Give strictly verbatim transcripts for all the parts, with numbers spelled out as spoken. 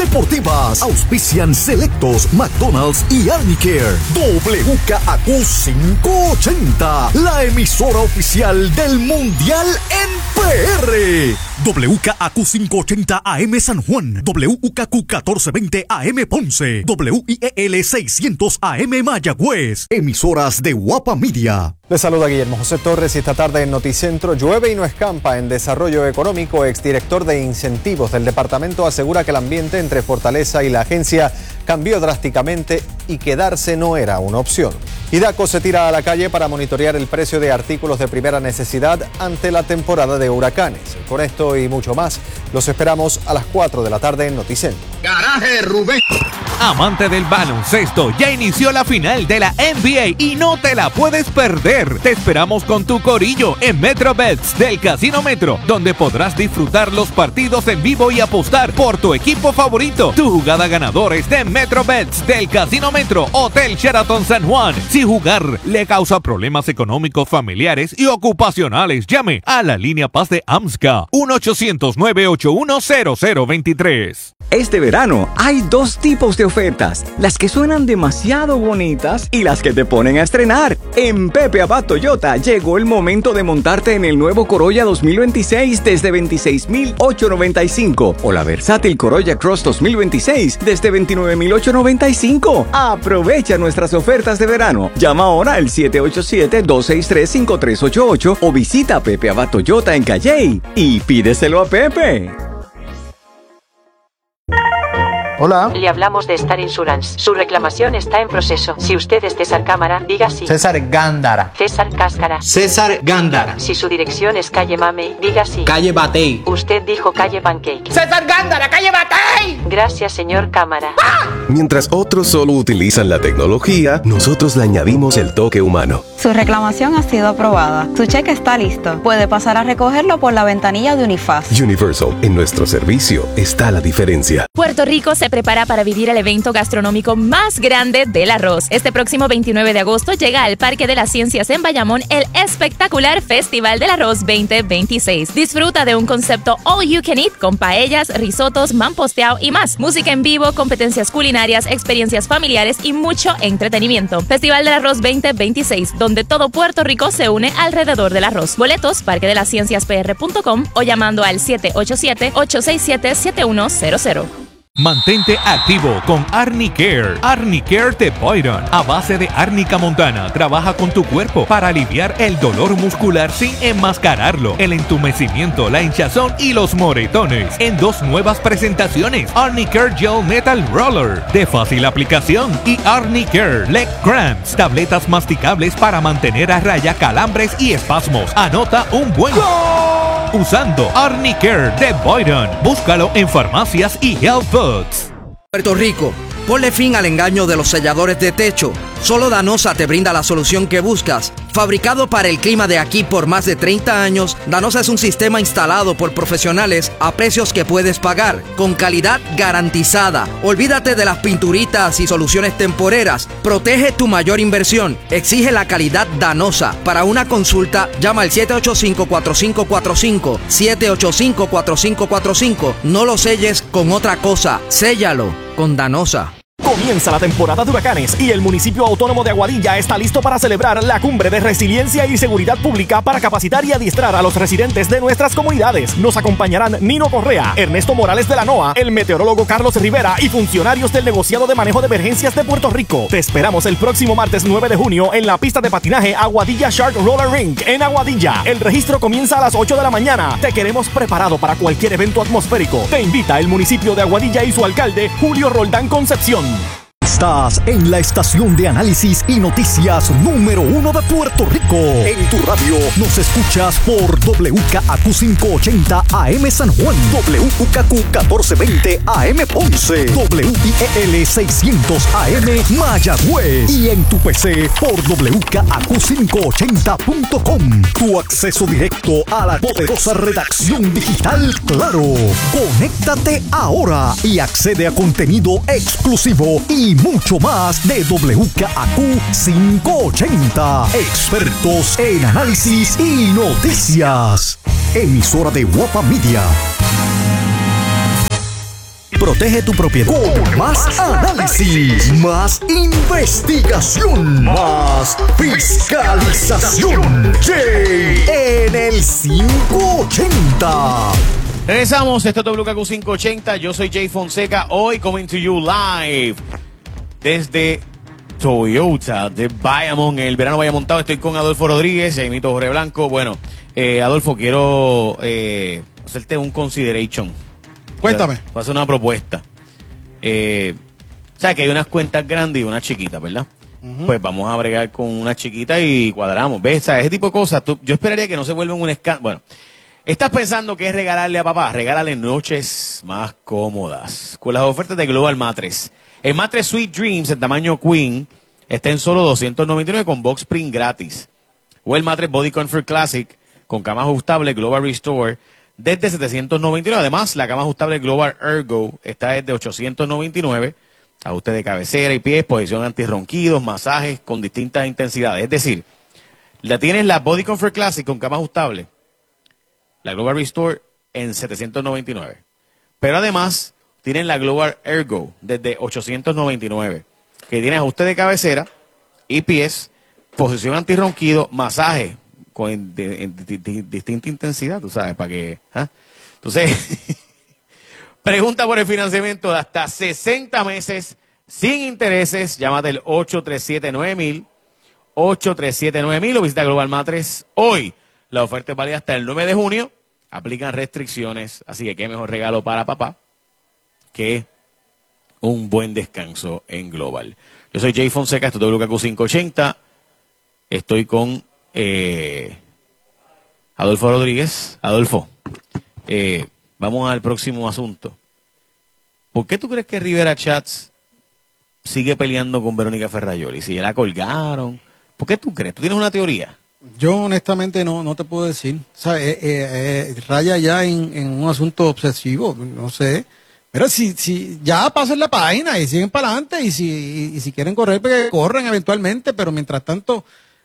deportivas. Auspician Selectos, McDonald's y Arnicare. W K A Q quinientos ochenta, la emisora oficial del Mundial en P R. W K A Q quinientos ochenta A M San Juan, W K Q catorce veinte A M Ponce, W I E L seiscientos A M Mayagüez. Emisoras de Guapa Media. Les saluda Guillermo José Torres y esta tarde en Noticentro llueve y no escampa en desarrollo económico. Exdirector de incentivos del departamento asegura que el ambiente entre Fortaleza y la agencia cambió drásticamente y quedarse no era una opción. IDACO se tira a la calle para monitorear el precio de artículos de primera necesidad ante la temporada de huracanes. Con esto y mucho más, los esperamos a las cuatro de la tarde en Noticentro. ¡Garaje, Rubén! Amante del baloncesto, ya inició la final de la N B A y no te la puedes perder. Te esperamos con tu corillo en MetroBets del Casino Metro, donde podrás disfrutar los partidos en vivo y apostar por tu equipo favorito. Tu jugada ganadores de MetroBets del Casino Metro, Hotel Sheraton San Juan. Si jugar le causa problemas económicos, familiares y ocupacionales, llame a la línea Paz de AMSCA uno ochocientos, nueve ocho uno, cero cero dos tres. Este verano hay dos tipos de ofertas, las que suenan demasiado bonitas y las que te ponen a estrenar. En Pepe Abad Toyota llegó el momento de montarte en el nuevo Corolla dos mil veintiséis desde veintiséis mil ochocientos noventa y cinco o la versátil Corolla Cross dos mil veintiséis desde veintinueve mil ochocientos noventa y cinco. Aprovecha nuestras ofertas de verano. Llama ahora al siete ocho siete, dos seis tres, cinco tres ocho ocho o visita Pepe Abad Toyota en Calley y pídeselo a Pepe. Hola. Le hablamos de Star Insurance. Su reclamación está en proceso. Si usted es César Cámara, diga sí. César Gándara. César Cáscara. César Gándara. Si su dirección es calle Mamey, diga sí. Calle Batey. Usted dijo calle Pancake. César Gándara, calle Batey. Gracias, señor Cámara. ¡Ah! Mientras otros solo utilizan la tecnología, nosotros le añadimos el toque humano. Su reclamación ha sido aprobada. Su cheque está listo. Puede pasar a recogerlo por la ventanilla de Unifast. Universal, en nuestro servicio está la diferencia. Puerto Rico se prepara para vivir el evento gastronómico más grande del arroz. Este próximo veintinueve de agosto llega al Parque de las Ciencias en Bayamón el espectacular Festival del Arroz veinte veintiséis. Disfruta de un concepto all you can eat con paellas, risotos, mamposteado y más. Música en vivo, competencias culinarias, experiencias familiares y mucho entretenimiento. Festival del Arroz veinte veintiséis, donde todo Puerto Rico se une alrededor del arroz. Boletos, parque de las ciencias p r punto com o llamando al siete ocho siete, ocho seis siete, siete uno cero cero. Mantente activo con Arnicare. Arnicare de Boyron, a base de árnica montana, trabaja con tu cuerpo para aliviar el dolor muscular sin enmascararlo, el entumecimiento, la hinchazón y los moretones. En dos nuevas presentaciones: Arnicare Gel Metal Roller, de fácil aplicación, y Arnicare Leg Cramps, tabletas masticables para mantener a raya calambres y espasmos. Anota un buen ¡Gol! Usando Arnicare de Boyron. Búscalo en farmacias y health foods. Puerto Rico, ponle fin al engaño de los selladores de techo. Solo Danosa te brinda la solución que buscas. Fabricado para el clima de aquí por más de treinta años, Danosa es un sistema instalado por profesionales a precios que puedes pagar, con calidad garantizada. Olvídate de las pinturitas y soluciones temporeras. Protege tu mayor inversión. Exige la calidad Danosa. Para una consulta, llama al siete ocho cinco, cuatro cinco cuatro cinco, siete ocho cinco, cuatro cinco cuatro cinco. No lo selles con otra cosa. Séllalo con Danosa. Comienza la temporada de huracanes y el municipio autónomo de Aguadilla está listo para celebrar la cumbre de resiliencia y seguridad pública para capacitar y adiestrar a los residentes de nuestras comunidades. Nos acompañarán Nino Correa, Ernesto Morales de la NOAA, el meteorólogo Carlos Rivera y funcionarios del negociado de manejo de emergencias de Puerto Rico. Te esperamos el próximo martes nueve de junio en la pista de patinaje Aguadilla Shark Roller Rink en Aguadilla. El registro comienza a las ocho de la mañana. Te queremos preparado para cualquier evento atmosférico. Te invita el municipio de Aguadilla y su alcalde Julio Roldán Concepción. Estás en la estación de análisis y noticias número uno de Puerto Rico. En tu radio nos escuchas por W K A Q quinientos ochenta A M San Juan, W K A Q catorce veinte A M Ponce, W I E L seiscientos A M Mayagüez y en tu P C por W K A Q quinientos ochenta punto com. Tu acceso directo a la poderosa redacción digital Claro. Conéctate ahora y accede a contenido exclusivo y mucho más de W K A Q quinientos ochenta. Expertos en análisis y noticias. Emisora de Guapa Media. Protege tu propiedad con más análisis, más investigación, más fiscalización. Jay en el quinientos ochenta. Regresamos, esto es W K Q quinientos ochenta, yo soy Jay Fonseca, hoy coming to you live desde Toyota de Bayamón, el verano vaya montado. Estoy con Adolfo Rodríguez, Jaimito Jorge Blanco. Bueno, eh, Adolfo, quiero eh, hacerte un consideration. Cuéntame. Voy a hacer una propuesta. Eh, o sea, que hay unas cuentas grandes y unas chiquitas, ¿verdad? Uh-huh. Pues vamos a bregar con una chiquita y cuadramos. ¿Ves? O sea, ese tipo de cosas, tú, yo esperaría que no se vuelvan un escándalo. Bueno, ¿estás pensando que es regalarle a papá? Regálale noches más cómodas con las ofertas de Global Mattress. El Mattress Sweet Dreams en tamaño Queen está en solo doscientos noventa y nueve con Box Spring gratis. O el Mattress Body Comfort Classic con cama ajustable Global Restore desde setecientos noventa y nueve. Además, la cama ajustable Global Ergo está desde ochocientos noventa y nueve. Ajuste de cabecera y pies, posición antirronquidos, masajes con distintas intensidades. Es decir, la tienes la Body Comfort Classic con cama ajustable, la Global Restore en setecientos noventa y nueve. Pero además, tienen la Global Ergo desde ochocientos noventa y nueve, que tiene ajuste de cabecera y pies, posición antirronquido, masaje con de, de, de, de, distinta intensidad, tú sabes, para que... ¿ah? Entonces, pregunta por el financiamiento de hasta sesenta meses sin intereses. Llámate el ocho tres siete nueve mil, ocho tres siete nueve mil o visita Global Mattress hoy. La oferta es válida hasta el nueve de junio. Aplican restricciones, así que qué mejor regalo para papá que un buen descanso en Global. Yo soy Jay Fonseca, esto es W K Q quinientos ochenta. Estoy con eh, Adolfo Rodríguez. Adolfo, eh, vamos al próximo asunto. ¿Por qué tú crees que Rivera Chats sigue peleando con Verónica Ferrayoli? Si ya la colgaron. ¿Por qué tú crees? ¿Tú tienes una teoría? Yo honestamente no, no te puedo decir. O sea, eh, eh, eh, raya ya en, en un asunto obsesivo, no sé. Pero si, si ya pasen la página y siguen para adelante y si, y, y si quieren correr, pues corren eventualmente, pero mientras tanto,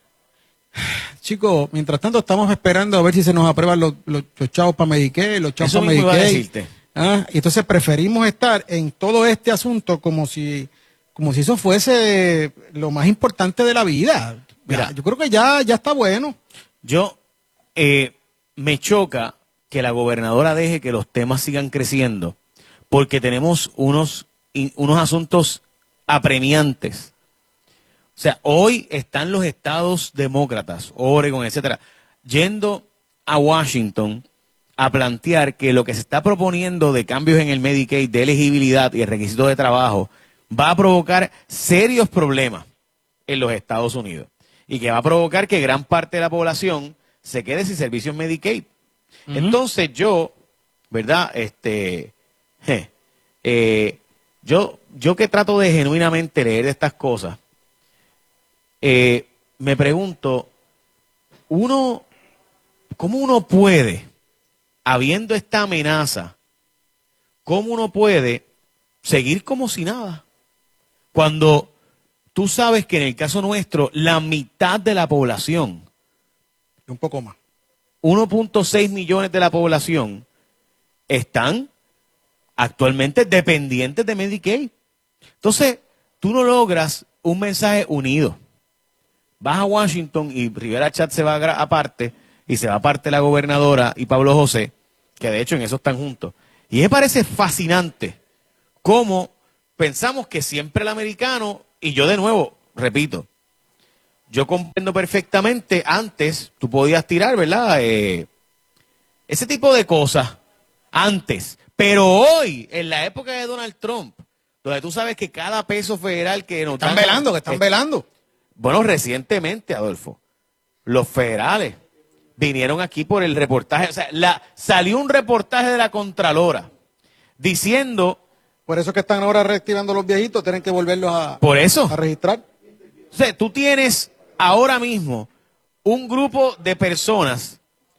chicos, mientras tanto estamos esperando a ver si se nos aprueban los, los, los chavos para Medicaid, los chavos para Medicaid. ¿Ah? Y entonces preferimos estar en todo este asunto como si, como si eso fuese lo más importante de la vida. Mira, yo creo que ya, ya está bueno. Yo, eh, me choca que la gobernadora deje que los temas sigan creciendo, porque tenemos unos, unos asuntos apremiantes. O sea, hoy están los estados demócratas, Oregon, etcétera, yendo a Washington a plantear que lo que se está proponiendo de cambios en el Medicaid, de elegibilidad y el requisito de trabajo, va a provocar serios problemas en los Estados Unidos. Y que va a provocar que gran parte de la población se quede sin servicios Medicaid. Uh-huh. Entonces yo, ¿verdad? Este, je, eh, yo, yo que trato de genuinamente leer estas cosas, eh, me pregunto, uno, ¿cómo uno puede, habiendo esta amenaza, cómo uno puede seguir como si nada? Cuando tú sabes que en el caso nuestro, la mitad de la población, un poco más, uno punto seis millones de la población, están actualmente dependientes de Medicaid. Entonces, tú no logras un mensaje unido. Vas a Washington y Rivera Chat se va aparte, y se va aparte la gobernadora y Pablo José, que de hecho en eso están juntos. Y me parece fascinante cómo pensamos que siempre el americano, y yo de nuevo, repito, yo comprendo perfectamente, antes tú podías tirar, ¿verdad? Eh, ese tipo de cosas, antes. Pero hoy, en la época de Donald Trump, donde tú sabes que cada peso federal que nos están dan, velando, que están eh, velando. Bueno, recientemente, Adolfo, los federales vinieron aquí por el reportaje. O sea, la, salió un reportaje de la Contralora diciendo... Por eso que están ahora reactivando los viejitos, tienen que volverlos a, por eso. a registrar. O sea, tú tienes ahora mismo un grupo de personas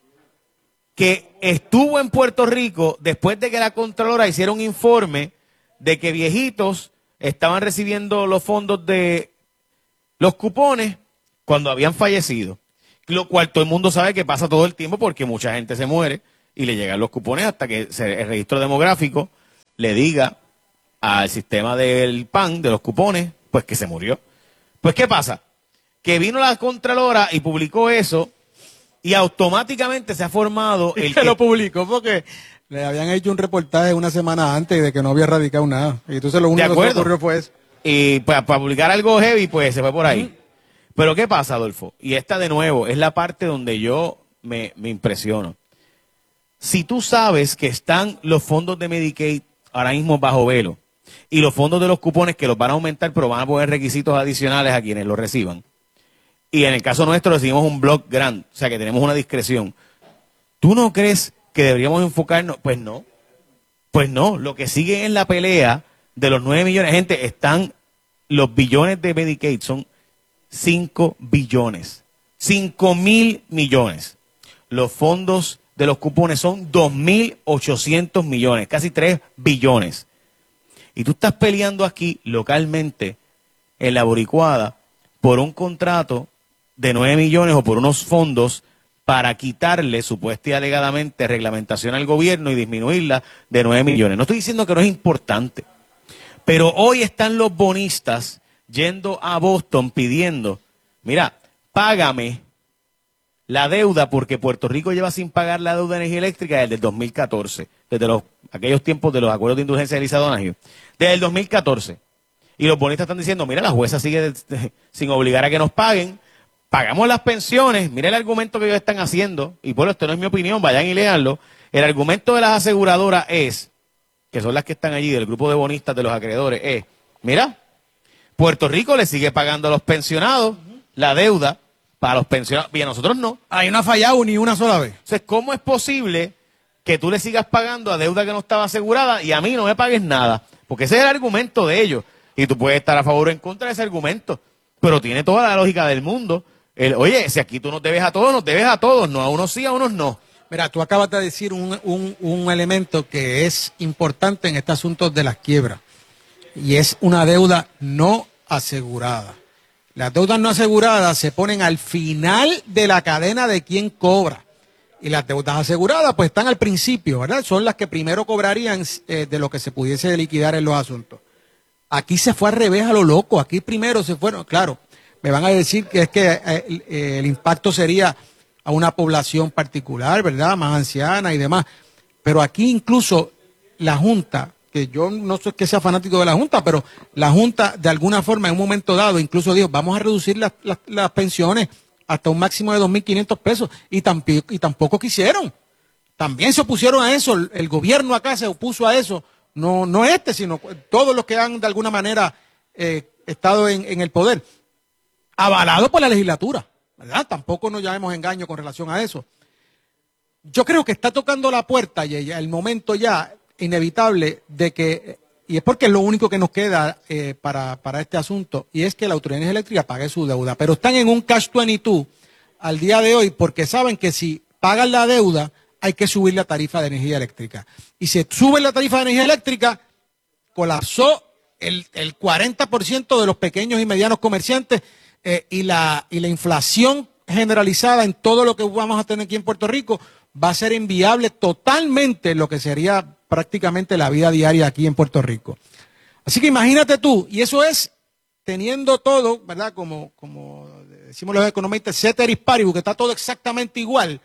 que estuvo en Puerto Rico después de que la Contralora hiciera un informe de que viejitos estaban recibiendo los fondos de los cupones cuando habían fallecido. Lo cual todo el mundo sabe que pasa todo el tiempo porque mucha gente se muere y le llegan los cupones hasta que el registro demográfico le diga al sistema del P A N, de los cupones, pues que se murió. Pues ¿qué pasa? Que vino la Contralora y publicó eso y automáticamente se ha formado el que que lo publicó porque le habían hecho un reportaje una semana antes de que no había radicado nada. Y entonces lo único que se ocurrió fue eso. Y pues, para publicar algo heavy, pues se fue por ahí. Uh-huh. Pero ¿qué pasa, Adolfo? Y esta de nuevo es la parte donde yo me, me impresiono. Si tú sabes que están los fondos de Medicaid ahora mismo bajo velo y los fondos de los cupones que los van a aumentar, pero van a poner requisitos adicionales a quienes los reciban. Y en el caso nuestro recibimos un block grant, o sea que tenemos una discreción. ¿Tú no crees que deberíamos enfocarnos? Pues no. Pues no. Lo que sigue en la pelea de los nueve millones. Gente, están los billones de Medicaid, son cinco billones. cinco mil millones. Los fondos de los cupones son dos mil ochocientos millones, casi tres billones. Y tú estás peleando aquí localmente, en la Boricuada, por un contrato de nueve millones o por unos fondos para quitarle supuesta y alegadamente reglamentación al gobierno y disminuirla de nueve millones. No estoy diciendo que no es importante, pero hoy están los bonistas yendo a Boston pidiendo, mira, págame la deuda, porque Puerto Rico lleva sin pagar la deuda de energía eléctrica desde el dos mil catorce, desde los aquellos tiempos de los acuerdos de indulgencia de Elisa Donahue, desde el dos mil catorce. Y los bonistas están diciendo, mira, la jueza sigue de, de, sin obligar a que nos paguen, pagamos las pensiones. Mira el argumento que ellos están haciendo, y por esto no es mi opinión, vayan y léanlo. El argumento de las aseguradoras es, que son las que están allí, del grupo de bonistas de los acreedores, es, mira, Puerto Rico le sigue pagando a los pensionados la deuda para los pensionados, y a nosotros no. Ahí no ha fallado ni una sola vez. Entonces, ¿cómo es posible que tú le sigas pagando a deuda que no estaba asegurada y a mí no me pagues nada? Porque ese es el argumento de ellos. Y tú puedes estar a favor o en contra de ese argumento, pero tiene toda la lógica del mundo. El, oye, si aquí tú nos debes a todos, nos debes a todos, no a unos sí, a unos no. Mira, tú acabas de decir un, un, un elemento que es importante en este asunto de las quiebras, y es una deuda no asegurada. Las deudas no aseguradas se ponen al final de la cadena de quien cobra. Y las deudas aseguradas pues están al principio, ¿verdad? Son las que primero cobrarían eh, de lo que se pudiese liquidar en los asuntos. Aquí se fue al revés a lo loco. Aquí primero se fueron, claro, me van a decir que es que eh, el impacto sería a una población particular, ¿verdad? Más anciana y demás. Pero aquí incluso la Junta, que yo no soy que sea fanático de la Junta, pero la Junta de alguna forma en un momento dado incluso dijo, vamos a reducir las, las, las pensiones hasta un máximo de dos mil quinientos pesos, y tampoco, y tampoco quisieron. También se opusieron a eso, el, el gobierno acá se opuso a eso, no, no este, sino todos los que han de alguna manera eh, estado en, en el poder, avalado por la legislatura, ¿verdad? Tampoco nos llamemos engaño con relación a eso. Yo creo que está tocando la puerta y el momento ya inevitable de que, y es porque es lo único que nos queda eh, para, para este asunto, y es que la Autoridad de Energía Eléctrica pague su deuda, pero están en un catch veintidós al día de hoy porque saben que si pagan la deuda hay que subir la tarifa de energía eléctrica, y si sube la tarifa de energía eléctrica colapsó el, el cuarenta por ciento de los pequeños y medianos comerciantes eh, y, la, y la inflación generalizada en todo lo que vamos a tener aquí en Puerto Rico va a ser inviable totalmente lo que sería prácticamente la vida diaria aquí en Puerto Rico. Así que imagínate tú, y eso es teniendo todo, ¿verdad? Como, como decimos los economistas, ceteris paribus, que está todo exactamente igual.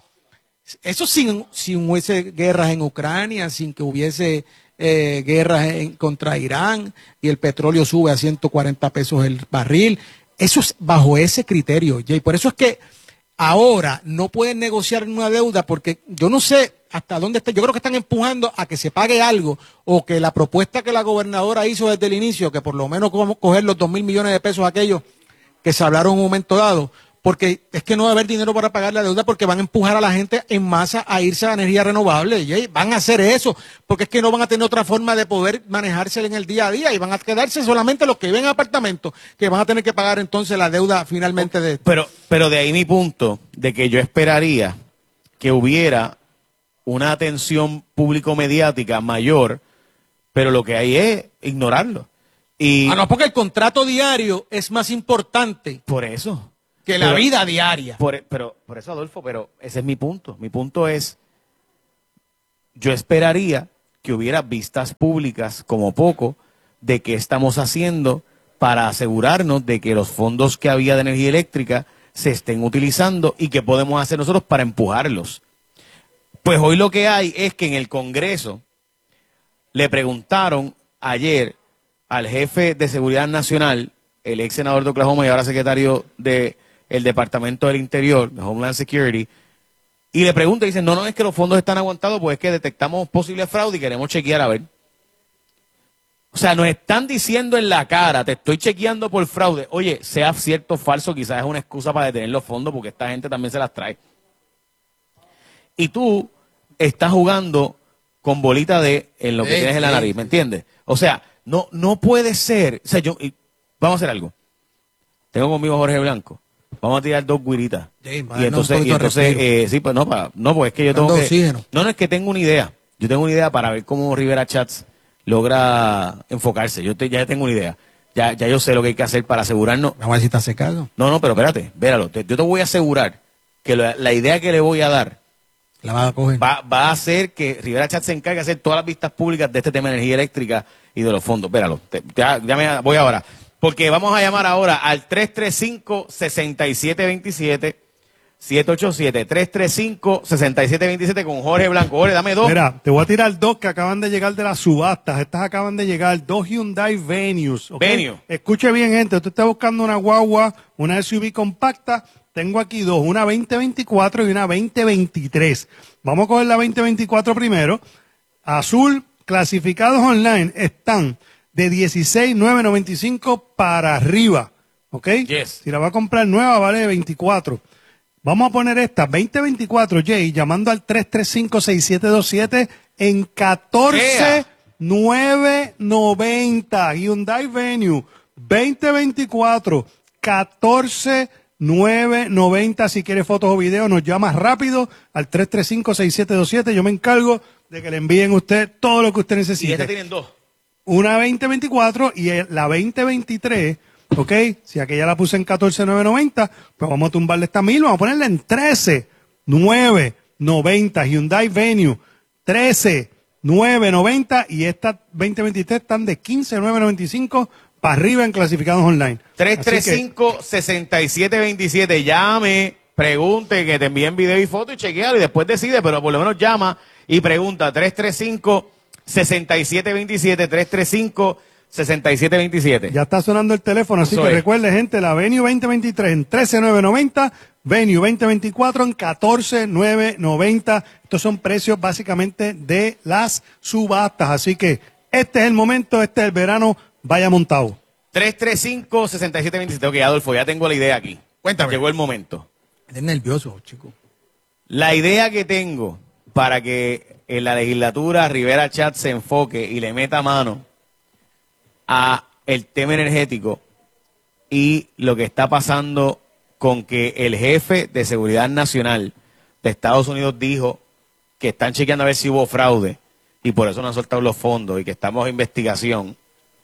Eso sin, sin hubiese guerras en Ucrania, sin que hubiese eh, guerras en, contra Irán, y el petróleo sube a ciento cuarenta pesos el barril. Eso es bajo ese criterio, Jay. Por eso es que ahora no pueden negociar una deuda, porque yo no sé hasta dónde está. Yo creo que están empujando a que se pague algo, o que la propuesta que la gobernadora hizo desde el inicio, que por lo menos como coger los dos mil millones de pesos aquellos que se hablaron en un momento dado, porque es que no va a haber dinero para pagar la deuda, porque van a empujar a la gente en masa a irse a energía renovable. Y van a hacer eso, porque es que no van a tener otra forma de poder manejarse en el día a día, y van a quedarse solamente los que viven en apartamentos, que van a tener que pagar entonces la deuda finalmente de... Pero, pero de ahí mi punto, de que yo esperaría que hubiera una atención público-mediática mayor, pero lo que hay es ignorarlo. Y ah, no, porque el contrato diario es más importante. Por eso. Que la pero, vida diaria. Por, pero, por eso, Adolfo, pero ese es mi punto. Mi punto es, yo esperaría que hubiera vistas públicas como poco de qué estamos haciendo para asegurarnos de que los fondos que había de energía eléctrica se estén utilizando y qué podemos hacer nosotros para empujarlos. Pues hoy lo que hay es que en el Congreso le preguntaron ayer al jefe de Seguridad Nacional, el ex senador de Oklahoma y ahora secretario del Departamento del Interior, de Homeland Security, y le pregunta y dice, no, no es que los fondos están aguantados, pues es que detectamos posible fraude y queremos chequear a ver. O sea, nos están diciendo en la cara, te estoy chequeando por fraude. Oye, sea cierto o falso, quizás es una excusa para detener los fondos porque esta gente también se las trae. Y tú estás jugando con bolita de en lo que Sí, tienes en la sí, nariz, ¿me entiendes? O sea, no, no puede ser. O sea, yo, y, vamos a hacer algo. Tengo conmigo a Jorge Blanco. Vamos a tirar dos guiritas. Sí, y entonces, y entonces eh, sí, pues no, para, no, pues es que yo tengo que. Oxígeno. No, no, es que tengo una idea. Yo tengo una idea para ver cómo Rivera Chats logra enfocarse. Yo te, ya tengo una idea. Ya, ya yo sé lo que hay que hacer para asegurarnos. Vamos a ver si está secado. No, no, pero espérate, véralo. Te, yo te voy a asegurar que la, la idea que le voy a dar La van a coger. va, va a hacer que Rivera Chat se encargue de hacer todas las vistas públicas de este tema de energía eléctrica y de los fondos. Véralo, te, ya, ya me voy ahora. Porque vamos a llamar ahora al tres tres cinco, seis siete dos siete, siete ocho siete, tres tres cinco, seis siete dos siete con Jorge Blanco. Jorge, dame dos. Mira, te voy a tirar dos que acaban de llegar de las subastas. Estas acaban de llegar, dos Hyundai Venues. ¿Okay? Venue. Escuche bien, gente. Usted está buscando una guagua, una S U V compacta. Tengo aquí dos, una veinte veinticuatro y una veinte veintitrés. Vamos a coger la veinte veinticuatro primero. Azul, clasificados online están de dieciséis mil novecientos noventa y cinco para arriba. ¿Ok? Yes. Si la va a comprar nueva, vale veinticuatro. Vamos a poner esta, veinte veinticuatro, Jay, llamando al tres tres cinco, seis siete dos siete en catorce mil novecientos noventa. Hyundai Venue, veinte veinticuatro, catorce mil novecientos noventa. Si quiere fotos o videos, nos llama rápido al tres tres cinco, seis siete dos siete. Yo me encargo de que le envíen a usted todo lo que usted necesite. Y estas tienen dos. Una veinte veinticuatro y la veinte veintitrés, ¿ok? Si aquella la puse en catorce mil novecientos noventa, pues vamos a tumbarle esta mil, vamos a ponerla en trece mil novecientos noventa. Hyundai Venue, trece mil novecientos noventa y estas veinte veintitrés están de quince mil novecientos noventa y cinco para arriba en clasificados online. tres tres cinco, seis siete dos siete, llame, pregunte, que te envíen video y foto y chequealo y después decide, pero por lo menos llama y pregunta. tres tres cinco, seis siete dos siete, tres tres cinco, seis siete dos siete. Ya está sonando el teléfono, así Eso que es. recuerde, gente, la Venue veinte veintitrés en trece mil novecientos noventa, Venue veinte veinticuatro en catorce mil novecientos noventa. Estos son precios básicamente de las subastas, así que este es el momento, este es el verano, vaya montado. tres tres cinco, seis siete dos siete. Ok, Adolfo, ya tengo la idea aquí. Cuéntame. Llegó el momento. Eres nervioso, chico. La idea que tengo para que en la legislatura Rivera Chat se enfoque y le meta mano a el tema energético y lo que está pasando con que el jefe de Seguridad Nacional de Estados Unidos dijo que están chequeando a ver si hubo fraude y por eso no han soltado los fondos y que estamos en investigación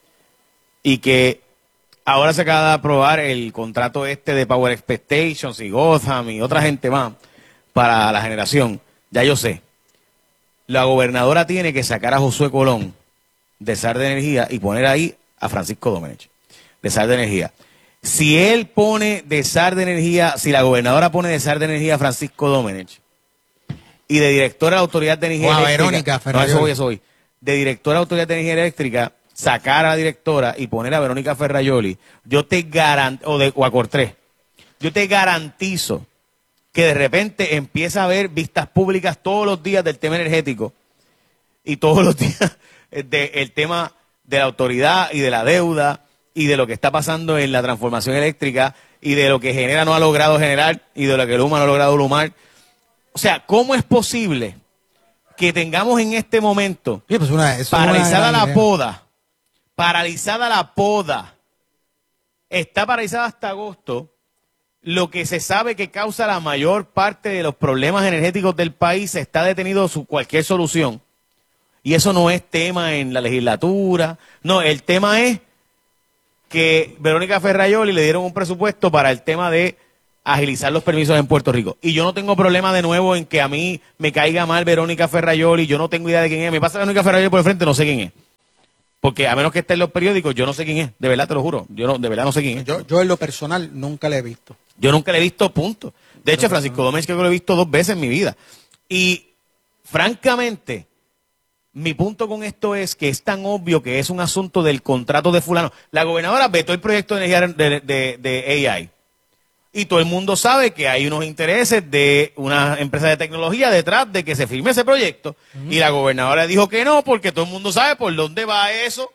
y que ahora se acaba de aprobar el contrato este de Power Expectations y Gotham y otra gente más para la generación. Ya yo sé. La gobernadora tiene que sacar a Josué Colón de S A R de Energía y poner ahí a Francisco Domenech de S A R de Energía. Si él pone de S A R de Energía, si la gobernadora pone de S A R de Energía a Francisco Domenech y de directora de la Autoridad de Energía O a Eléctrica, Verónica no, Ferrayoli. eso voy, eso voy. De directora de la Autoridad de Energía Eléctrica, sacar a la directora y poner a Verónica Ferrayoli, yo te garantizo, o, de, o a Cortés, yo te garantizo que de repente empieza a haber vistas públicas todos los días del tema energético y todos los días del tema de la autoridad y de la deuda y de lo que está pasando en la transformación eléctrica y de lo que genera no ha logrado generar y de lo que Luma no ha logrado lumar. O sea, ¿cómo es posible que tengamos en este momento Sí, pues una, eso paralizada es una la gran idea. poda? Paralizada la poda. Está paralizada hasta agosto. Lo que se sabe que causa la mayor parte de los problemas energéticos del país está detenido su cualquier solución. Y eso no es tema en la legislatura. No, el tema es que Verónica Ferrayoli le dieron un presupuesto para el tema de agilizar los permisos en Puerto Rico. Y yo no tengo problema de nuevo en que a mí me caiga mal Verónica Ferrayoli, yo no tengo idea de quién es. Me pasa Verónica Ferrayoli por el frente, no sé quién es. Porque a menos que esté en los periódicos, yo no sé quién es. De verdad te lo juro. Yo no, de verdad no sé quién es. Yo, yo en lo personal nunca la he visto. Yo nunca le he visto, punto. De hecho, Francisco Domínguez creo que lo he visto dos veces en mi vida. Y, francamente, mi punto con esto es que es tan obvio que es un asunto del contrato de fulano. La gobernadora vetó el proyecto de energía de, de, de A I. Y todo el mundo sabe que hay unos intereses de una empresa de tecnología detrás de que se firme ese proyecto. Uh-huh. Y la gobernadora dijo que no, porque todo el mundo sabe por dónde va eso.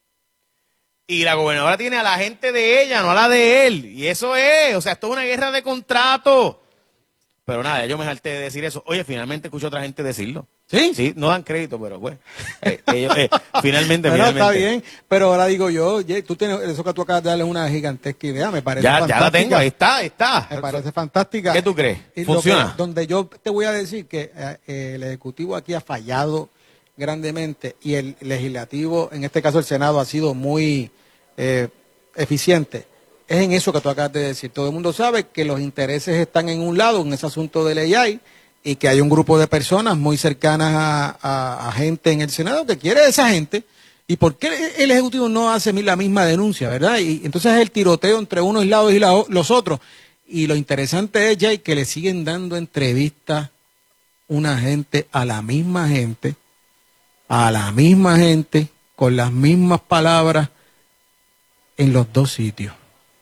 Y la gobernadora tiene a la gente de ella, no a la de él. Y eso es, o sea, esto es una guerra de contrato. Pero nada, yo me salté de decir eso. Oye, finalmente escucho a otra gente decirlo. ¿Sí? Sí, no dan crédito, pero bueno. Eh, ellos, eh, finalmente, bueno, finalmente. Está bien, pero ahora digo yo, Jay, tú tienes, eso que tú acabas de darle es una gigantesca idea, me parece ya, fantástica. Ya la tengo, ahí está, ahí está. Me parece fantástica. ¿Qué tú crees? Y ¿Funciona? Que, donde yo te voy a decir que eh, el Ejecutivo aquí ha fallado grandemente y el Legislativo, en este caso el Senado, ha sido muy eh, eficiente. Es en eso que tú acabas de decir. Todo el mundo sabe que los intereses están en un lado, en ese asunto de la A I, y que hay un grupo de personas muy cercanas a, a, a gente en el Senado que quiere a esa gente. ¿Y por qué el Ejecutivo no hace la misma denuncia, verdad? Y entonces es el tiroteo entre unos lados y la, los otros. Y lo interesante es, Jay, que le siguen dando entrevistas una gente a la misma gente, a la misma gente, con las mismas palabras en los dos sitios.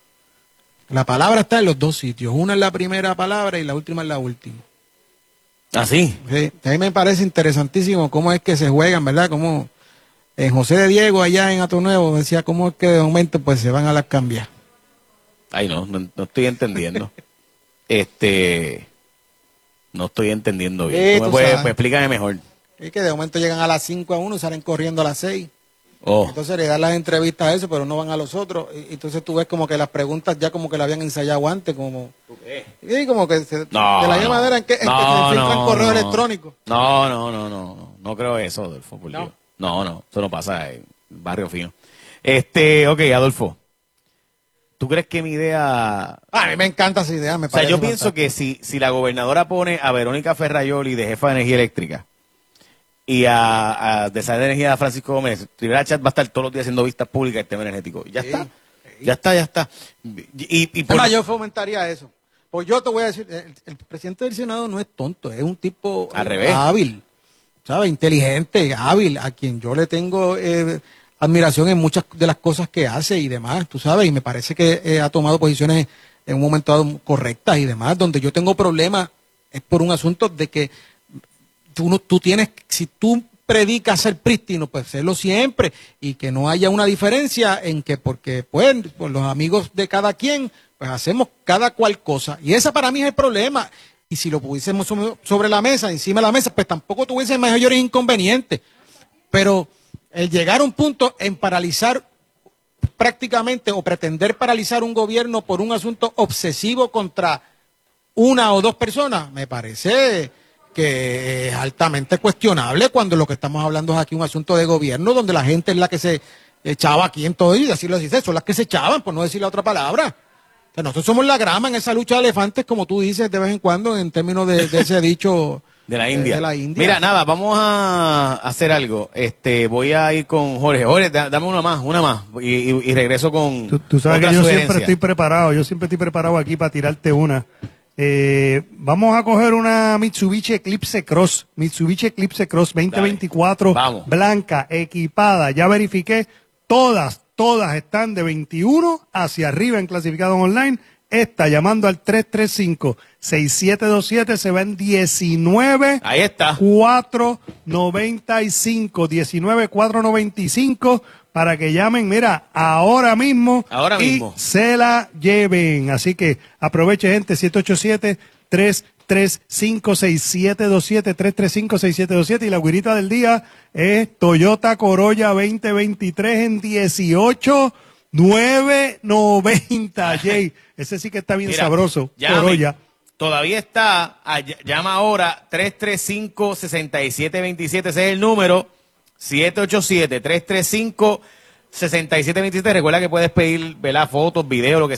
La palabra está en los dos sitios. Una es la primera palabra y la última es la última. ¿Ah, sí? Sí, a mí me parece interesantísimo cómo es que se juegan, ¿verdad? Como en José de Diego allá en Ato Nuevo decía cómo es que de momento pues se van a las cambias. Ay, no, no, no estoy entendiendo. este, no estoy entendiendo bien. Sí, ¿Tú me puedes, pues, explícame mejor. Es que de momento llegan a las cinco a uno y salen corriendo a las seis. Oh. Entonces le dan las entrevistas a eso, pero no van a los otros. Y entonces tú ves como que las preguntas ya como que la habían ensayado antes, como... Y como que se, no, de la no. misma manera en que, en no, que se filtran no, correos no. electrónicos. No, no, no, no, no, no creo eso, Adolfo. Por no. Dios. no, no, eso no pasa en Barrio Fino. Este, ok, Adolfo. ¿Tú crees que mi idea... A mí me encanta esa idea, me O sea, parece yo pienso fantástico. que si, si la gobernadora pone a Verónica Ferrayoli de jefa de energía eléctrica y a, a de esa de energía a Francisco Gómez, Rivera Chat va a estar todos los días haciendo vistas públicas del tema energético. Ya Sí, está, sí. ya está, ya está. Y, y por... Además, yo fomentaría eso. Pues yo te voy a decir, el, el presidente del Senado no es tonto, es un tipo Al eh, revés. hábil, ¿sabes? Inteligente, hábil, a quien yo le tengo eh, admiración en muchas de las cosas que hace y demás, tú sabes, y me parece que eh, ha tomado posiciones en un momento dado correctas y demás. Donde yo tengo problemas es por un asunto de que tú, no, tú tienes, si tú predicas ser prístino, pues serlo siempre, y que no haya una diferencia en que porque pues por los amigos de cada quien, pues hacemos cada cual cosa. Y ese para mí es el problema. Y si lo pudiésemos sobre la mesa, encima de la mesa, pues tampoco tuviese mayores inconvenientes. Pero el llegar a un punto en paralizar prácticamente o pretender paralizar un gobierno por un asunto obsesivo contra una o dos personas, me parece que es altamente cuestionable cuando lo que estamos hablando es aquí un asunto de gobierno donde la gente es la que se echaba aquí en todo y decirlo así, son las que se echaban, por no decir la otra palabra. O sea, nosotros somos la grama en esa lucha de elefantes, como tú dices de vez en cuando, en términos de, de ese dicho de la India. De la India. Mira, nada, vamos a hacer algo. Este, voy a ir con Jorge. Jorge, da- dame una más, una más. Y, y, y regreso con. Tú, tú sabes otra que yo sugerencia. siempre estoy preparado, yo siempre estoy preparado aquí para tirarte una. Eh, vamos a coger una Mitsubishi Eclipse Cross, Mitsubishi Eclipse Cross veinte veinticuatro, Vamos. blanca, equipada, ya verifiqué, todas, todas están de veintiuno hacia arriba en clasificado online. Esta, llamando al tres tres cinco, seis siete dos siete, se va en diecinueve. Ahí está. cuatro noventa y cinco, diecinueve cuatro noventa y cinco, para que llamen, mira, ahora mismo. Ahora y mismo. se la lleven. Así que aproveche, gente, siete ocho siete, tres tres cinco, seis siete dos siete, tres tres cinco, seis siete dos siete. Y la güirita del día es Toyota Corolla veinte veintitrés en dieciocho nueve noventa. Jay, ese sí que está bien Mira, sabroso. llame. Corolla. Todavía está, ah, ll- llama ahora tres tres cinco, seis siete dos siete, ese es el número, siete ocho siete, tres tres cinco, seis siete dos siete. Recuerda que puedes pedir, ¿verdad? Fotos, videos, lo que sea.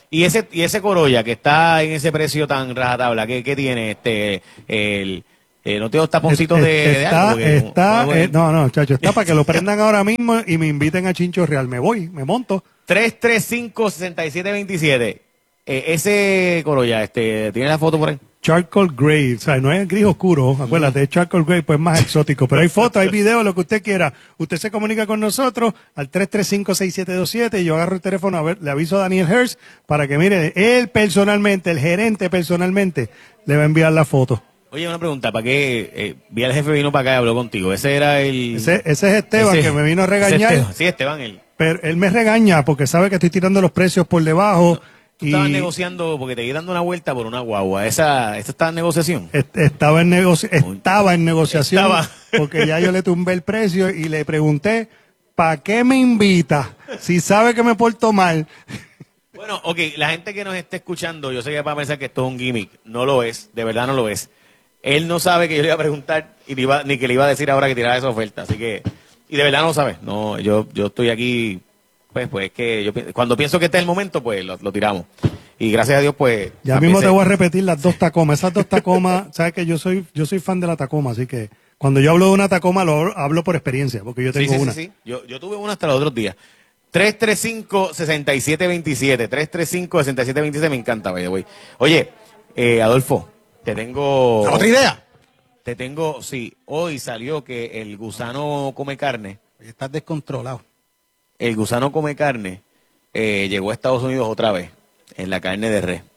Y ese y ese Corolla que está en ese precio tan rajatabla, ¿qué, qué tiene? este el eh, ¿No tengo taponcitos de, de está, algo? Está, no, eh, no, no, chacho, está para que lo prendan ahora mismo y me inviten a Chincho Real. Me voy, me monto. tres tres cinco, seis siete dos siete. Eh, ese Corolla, este, ¿tiene la foto por ahí? Charcoal Grey, o sea, no es gris oscuro, acuérdate, es Charcoal Grey, pues más exótico. Pero hay fotos, hay videos, lo que usted quiera. Usted se comunica con nosotros al tres tres cinco, seis siete dos siete y yo agarro el teléfono, a ver, le aviso a Daniel Hertz para que mire, él personalmente, el gerente personalmente, le va a enviar la foto. Oye, una pregunta, ¿para qué? Eh, vi al jefe vino para acá y habló contigo. Ese era el... Ese, ese es Esteban, ese, que me vino a regañar. Esteban. Sí, Esteban, él. Pero él me regaña porque sabe que estoy tirando los precios por debajo. No. Tú estabas negociando porque te iba dando una vuelta por una guagua. ¿Esa, esa estaba en negociación? Estaba en, negoci estaba en negociación estaba. Porque ya yo le tumbé el precio y le pregunté, ¿para qué me invita? Si sabe que me porto mal. Bueno, ok, la gente que nos esté escuchando, yo sé que va a pensar que esto es un gimmick. No lo es, de verdad no lo es. Él no sabe que yo le iba a preguntar y le iba, ni que le iba a decir ahora que tirara esa oferta. Así que, y de verdad no lo sabe. No, yo, yo estoy aquí... Pues, pues es que yo cuando pienso que este es el momento, pues lo, lo tiramos. Y gracias a Dios, pues. Ya mismo te voy a repetir las dos Tacomas. Esas dos Tacomas, sabes que yo soy, yo soy fan de la Tacoma, así que cuando yo hablo de una Tacoma lo hablo por experiencia, porque yo tengo sí, sí, una. Sí, sí. Yo, yo tuve una hasta los otros días. tres tres cinco, seis siete dos siete. tres tres cinco, seis siete dos siete, me encanta, güey. Oye, eh, Adolfo, te tengo. ¿Otra idea? Te tengo, sí. Hoy salió que el gusano come carne. Estás descontrolado. El gusano come carne, eh, llegó a Estados Unidos otra vez, en la carne de res.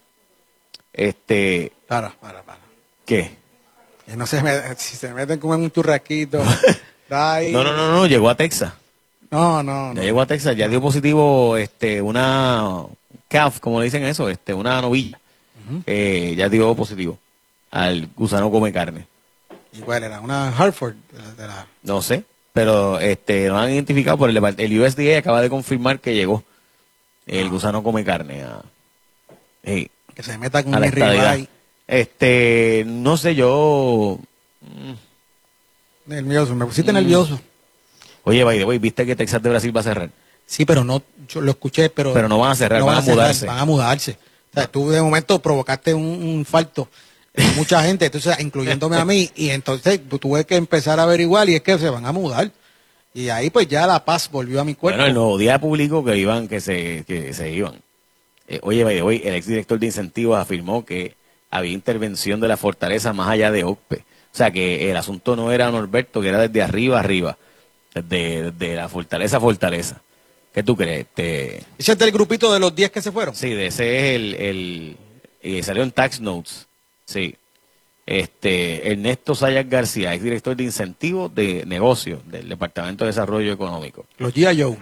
Este... Para, para, para. ¿Qué? Que no se me, si se meten como en un churrasquito. no, no, no, no, llegó a Texas. No, no, Ya no. llegó a Texas, ya dio positivo este, una calf, como le dicen eso, este, una novilla. Uh-huh. eh, ya dio positivo al gusano come carne. Igual era una Hartford. De la, de la... No sé. Pero este lo han identificado por el, el U S D A, acaba de confirmar que llegó el gusano come carne a, hey, que se meta con a la mi rival. Este, no sé, yo nervioso, me pusiste mm. nervioso. Oye, by the way, ¿viste que Texas de Brasil va a cerrar? Sí, pero no, yo lo escuché, pero pero no van a cerrar, no van, van a mudarse. Van a mudarse. O sea, tú de momento provocaste un, un falto. Mucha gente, entonces, incluyéndome a mí, y entonces tuve que empezar a averiguar y es que se van a mudar. Y ahí pues ya la paz volvió a mi cuerpo. Bueno, el nuevo día público que iban, que se, que se iban. Eh, oye, by the way, el exdirector de incentivos afirmó que había intervención de la fortaleza más allá de O C P E. O sea, que el asunto no era Norberto, que era desde arriba arriba, desde, desde la fortaleza a fortaleza. ¿Qué tú crees? Te... ¿Ese es del grupito de los diez que se fueron? Sí, de ese es el... el y salió en Tax Notes. Sí. Este, Ernesto Sayas García, ex director de incentivos de negocios del Departamento de Desarrollo Económico. Los G I Joe.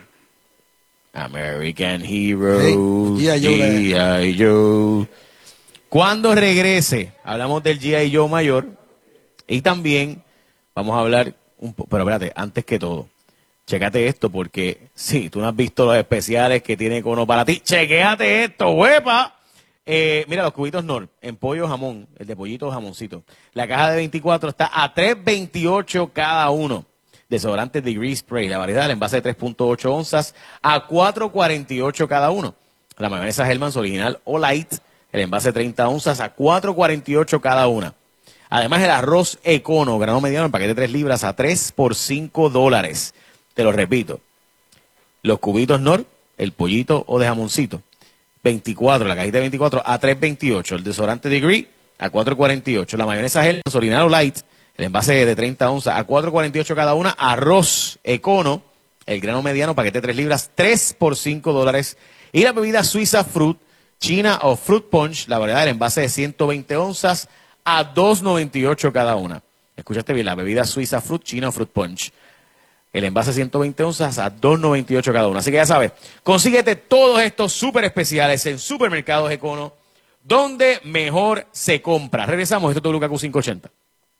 American Heroes, hey, G I Joe. Cuando regrese, hablamos del G I Joe mayor y también vamos a hablar, un po pero espérate, antes que todo, chécate esto porque sí, tú no has visto los especiales que tiene Econo para ti, chequéate esto, huepa. Eh, mira, los cubitos Nor, en pollo jamón, el de pollito jamoncito. La caja de veinticuatro está a tres veintiocho cada uno. Desodorante Degree Spray, la variedad del envase de tres punto ocho onzas a cuatro cuarenta y ocho cada uno. La mayonesa Hellmann's original o light, el envase de treinta onzas a cuatro cuarenta y ocho cada una. Además el arroz Econo, grano mediano, el paquete de tres libras a tres por cinco dólares. Te lo repito. Los cubitos Nor, el pollito o de jamoncito. veinticuatro, la cajita de veinticuatro a tres veintiocho, el desodorante Degree a cuatro cuarenta y ocho, la mayonesa Hellmann's original o light, el envase de treinta onzas a cuatro cuarenta y ocho cada una, arroz Econo, el grano mediano, paquete de tres libras, tres por cinco dólares, y la bebida Suiza Fruit, China o Fruit Punch, la variedad del envase de ciento veinte onzas a dos noventa y ocho cada una. Escuchaste bien, la bebida Suiza Fruit, China o Fruit Punch. El envase ciento veinte onzas a dos noventa y ocho cada uno. Así que ya sabes, consíguete todos estos súper especiales en Supermercados Econo, donde mejor se compra. Regresamos, esto es W K Q quinientos ochenta.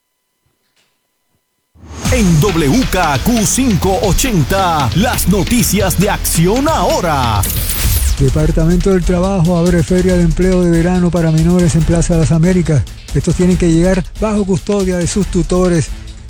En W K Q quinientos ochenta, las noticias de Acción Ahora. Departamento del Trabajo abre feria de empleo de verano para menores en Plaza de las Américas. Estos tienen que llegar bajo custodia de sus tutores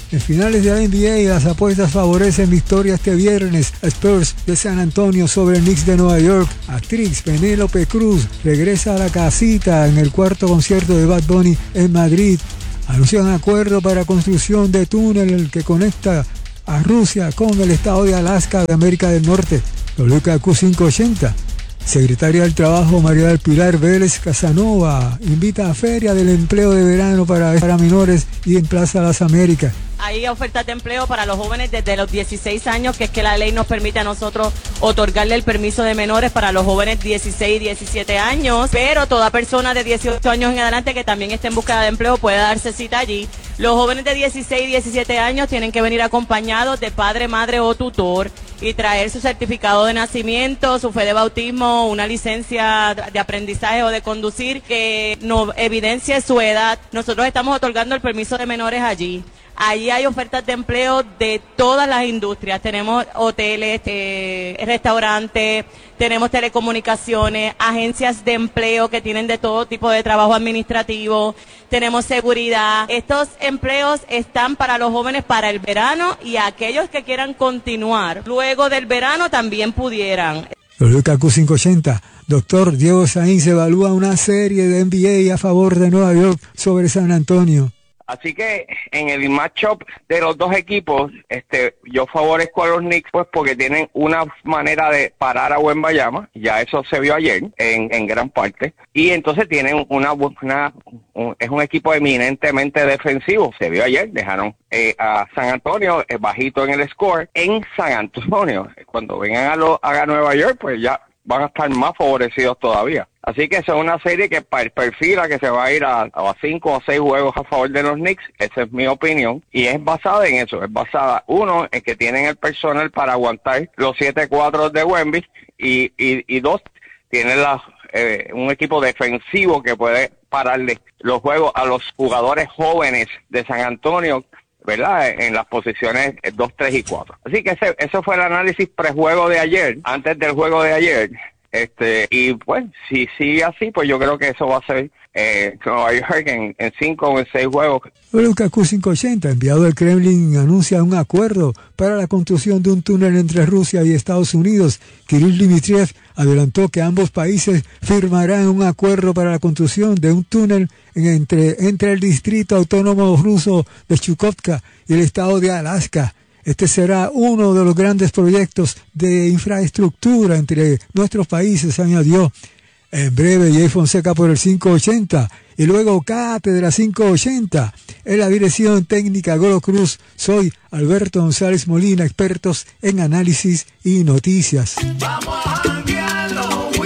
En finales de la N B A, las apuestas favorecen victoria este viernes a Spurs de San Antonio sobre Knicks de Nueva York. Actriz Penélope Cruz regresa a la casita en el cuarto concierto de Bad Bunny en Madrid. Anuncian acuerdo para construcción de túnel que conecta a Rusia con el estado de Alaska de América del Norte. W K Q quinientos ochenta. Secretaria del Trabajo María del Pilar Vélez Casanova invita a Feria del Empleo de Verano para, para menores y en Plaza Las Américas. Hay ofertas de empleo para los jóvenes desde los dieciséis años, que es que la ley nos permite a nosotros otorgarle el permiso de menores para los jóvenes dieciséis y diecisiete años, pero toda persona de dieciocho años en adelante que también esté en búsqueda de empleo puede darse cita allí. Los jóvenes de dieciséis y diecisiete años tienen que venir acompañados de padre, madre o tutor y traer su certificado de nacimiento, su fe de bautismo, una licencia de aprendizaje o de conducir que no evidencie su edad. Nosotros estamos otorgando el permiso de menores allí. Allí hay ofertas de empleo de todas las industrias. Tenemos hoteles, eh, restaurantes, tenemos telecomunicaciones, agencias de empleo que tienen de todo tipo de trabajo administrativo, tenemos seguridad. Estos empleos están para los jóvenes para el verano y aquellos que quieran continuar luego del verano también pudieran. W K Q quinientos ochenta. Doctor Diego Sainz evalúa una serie de N B A a favor de Nueva York sobre San Antonio. Así que en el matchup de los dos equipos, este, yo favorezco a los Knicks pues porque tienen una manera de parar a Wembanyama, ya eso se vio ayer en, en gran parte, y entonces tienen una, una un, es un equipo eminentemente defensivo, se vio ayer, dejaron eh, a San Antonio eh, bajito en el score en San Antonio, cuando vengan a, lo, a Nueva York pues ya van a estar más favorecidos todavía. Así que esa es una serie que perfila que se va a ir a, a cinco o seis juegos a favor de los Knicks. Esa es mi opinión. Y es basada en eso. Es basada, uno, en que tienen el personal para aguantar los siete cuatro de Wemby. Y, y, y dos, tienen la, eh, un equipo defensivo que puede pararle los juegos a los jugadores jóvenes de San Antonio, ¿verdad? En las posiciones dos, tres y cuatro. Así que ese, ese fue el análisis prejuego de ayer, antes del juego de ayer. Este, y pues, si sigue así, pues yo creo que eso va a ser eh, Nueva York en, en cinco o en seis juegos. W K Q quinientos ochenta, enviado del Kremlin, anuncia un acuerdo para la construcción de un túnel entre Rusia y Estados Unidos. Kirill Dmitriev adelantó que ambos países firmarán un acuerdo para la construcción de un túnel en, entre, entre el distrito autónomo ruso de Chukotka y el estado de Alaska. Este será uno de los grandes proyectos de infraestructura entre nuestros países, añadió. En breve, Jay Fonseca por el quinientos ochenta y luego Cátedra quinientos ochenta. En la dirección técnica Golo Cruz, soy Alberto González Molina, expertos en análisis y noticias. Vamos a janguear los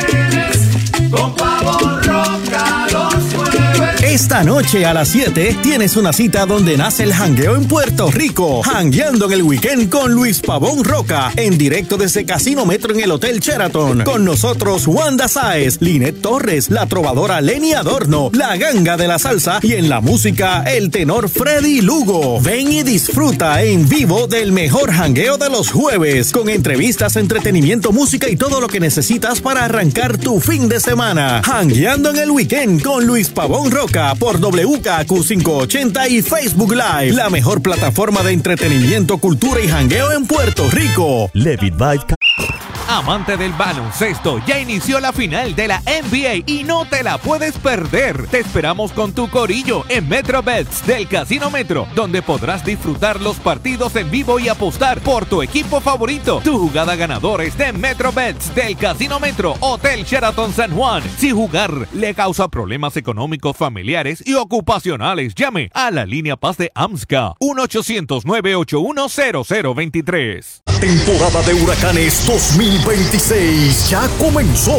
weekends con Pavo Roca los jueves. Esta noche a las siete tienes una cita donde nace el jangueo en Puerto Rico. Jangueando en el weekend con Luis Pavón Roca, en directo desde Casino Metro en el Hotel Sheraton. Con nosotros Wanda Sáez, Linet Torres, la trovadora Lenny Adorno, la ganga de la salsa y en la música el tenor Freddy Lugo. Ven y disfruta en vivo del mejor jangueo de los jueves, con entrevistas, entretenimiento, música y todo lo que necesitas para arrancar tu fin de semana. Jangueando en el weekend con Luis Pavón Roca por W K Q quinientos ochenta y Facebook Live, la mejor plataforma de entretenimiento, cultura y jangueo en Puerto Rico. Levitt Bike. Amante del baloncesto, ya inició la final de la N B A y no te la puedes perder. Te esperamos con tu corillo en MetroBets del Casino Metro, donde podrás disfrutar los partidos en vivo y apostar por tu equipo favorito. Tu jugada ganadora es de MetroBets del Casino Metro, Hotel Sheraton San Juan. Si jugar le causa problemas económicos, familiares y ocupacionales, llame a la línea Paz de AMSCA uno ochocientos, nueve ocho uno, cero cero dos tres. Temporada de huracanes dos mil veintiséis ya comenzó.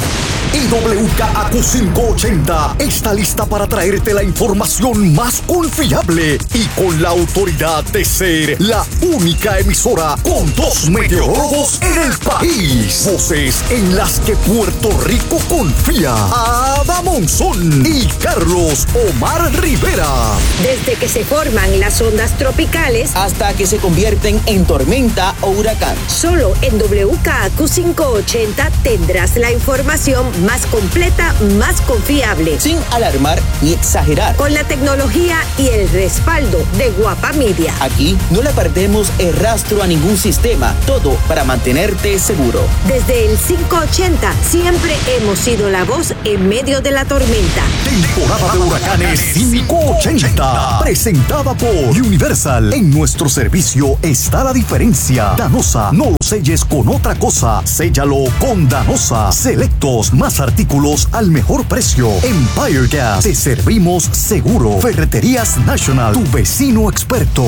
Y W K A Q quinientos ochenta está lista para traerte la información más confiable y con la autoridad de ser la única emisora con dos meteorólogos en el país. Voces en las que Puerto Rico confía. Ada Monzón y Carlos Omar Rivera. Desde que se forman las ondas tropicales hasta que se convierten en tormenta o huracán. Solo en W K A Q quinientos ochenta tendrás la información más completa, más confiable. Sin alarmar ni exagerar. Con la tecnología y el respaldo de Guapa Media. Aquí no le perdemos el rastro a ningún sistema. Todo para mantenerte seguro. Desde el quinientos ochenta siempre hemos sido la voz en medio de la tormenta. Temporada de huracanes quinientos ochenta. Presentada por Universal. En nuestro servicio está la diferencia. Danosa, no lo selles con otra cosa. Séllalo con Danosa. Selectos, más artículos al mejor precio. Empire Gas, te servimos seguro. Ferreterías National, tu vecino experto.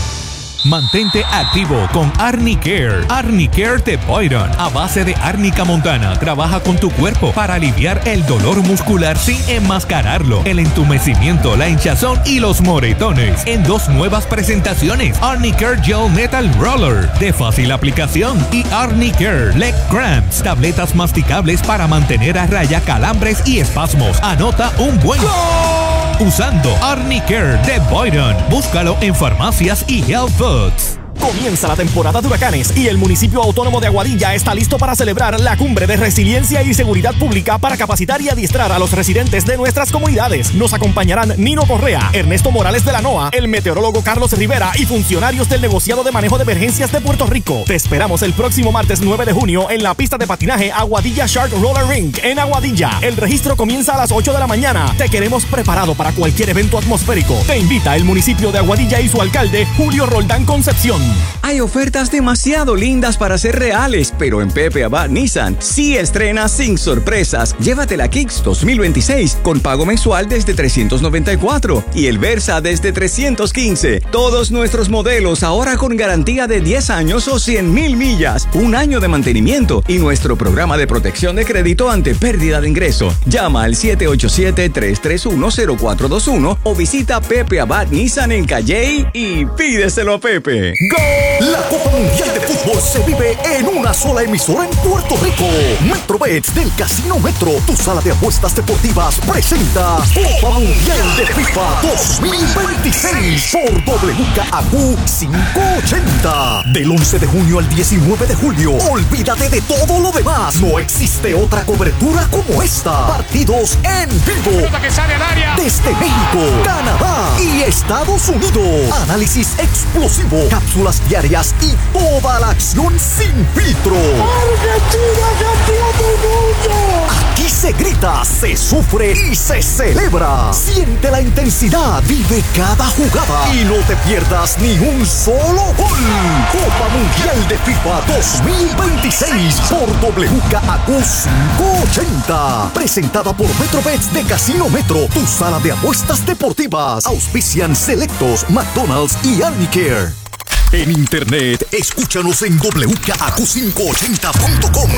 Mantente activo con Arnie Care. Arnie Care de Boyron, a base de árnica montana, trabaja con tu cuerpo para aliviar el dolor muscular sin enmascararlo, el entumecimiento, la hinchazón y los moretones. En dos nuevas presentaciones: Arnie Care Gel Metal Roller, de fácil aplicación, y Arnie Care Leg Cramps, tabletas masticables para mantener a raya calambres y espasmos. Anota un buen ¡Gol! Usando Arnie Care de Boyron. Búscalo en farmacias y health foods. Comienza la temporada de huracanes y el municipio autónomo de Aguadilla está listo para celebrar la cumbre de resiliencia y seguridad pública para capacitar y adiestrar a los residentes de nuestras comunidades. Nos acompañarán Nino Correa, Ernesto Morales de la NOAA, el meteorólogo Carlos Rivera y funcionarios del negociado de manejo de emergencias de Puerto Rico. Te esperamos el próximo martes nueve de junio en la pista de patinaje Aguadilla Shark Roller Rink en Aguadilla. El registro comienza a las ocho de la mañana. Te queremos preparado para cualquier evento atmosférico. Te invita el municipio de Aguadilla y su alcalde Julio Roldán Concepción. Hay ofertas demasiado lindas para ser reales, pero en Pepe Abad Nissan sí estrenas sin sorpresas. Llévate la Kicks dos mil veintiséis con pago mensual desde trescientos noventa y cuatro y el Versa desde trescientos quince. Todos nuestros modelos ahora con garantía de diez años o cien mil millas, un año de mantenimiento y nuestro programa de protección de crédito ante pérdida de ingreso. Llama al siete ocho siete, tres tres uno, cero cuatro dos uno o visita Pepe Abad Nissan en Calley y pídeselo a Pepe. ¡Gol! La Copa Mundial de Fútbol se vive en una sola emisora en Puerto Rico. Metrobets del Casino Metro, tu sala de apuestas deportivas, presenta Copa Mundial de FIFA dos mil veintiséis por W K A Q quinientos ochenta. Del once de junio al diecinueve de julio. Olvídate de todo lo demás. No existe otra cobertura como esta. Partidos en vivo. Desde México, Canadá y Estados Unidos. Análisis explosivo, cápsulas diarias y toda la acción sin filtro. ¡Argentina, campeón del mundo! Aquí se grita, se sufre y se celebra. Siente la intensidad, vive cada jugada y no te pierdas ni un solo gol. Copa Mundial de FIFA dos mil veintiséis por W K A Q quinientos ochenta. Presentada por Metrobets de Casino Metro, tu sala de apuestas deportivas. Auspician Selectos, McDonald's y Arnicare. En internet, escúchanos en W K A Q quinientos ochenta punto com.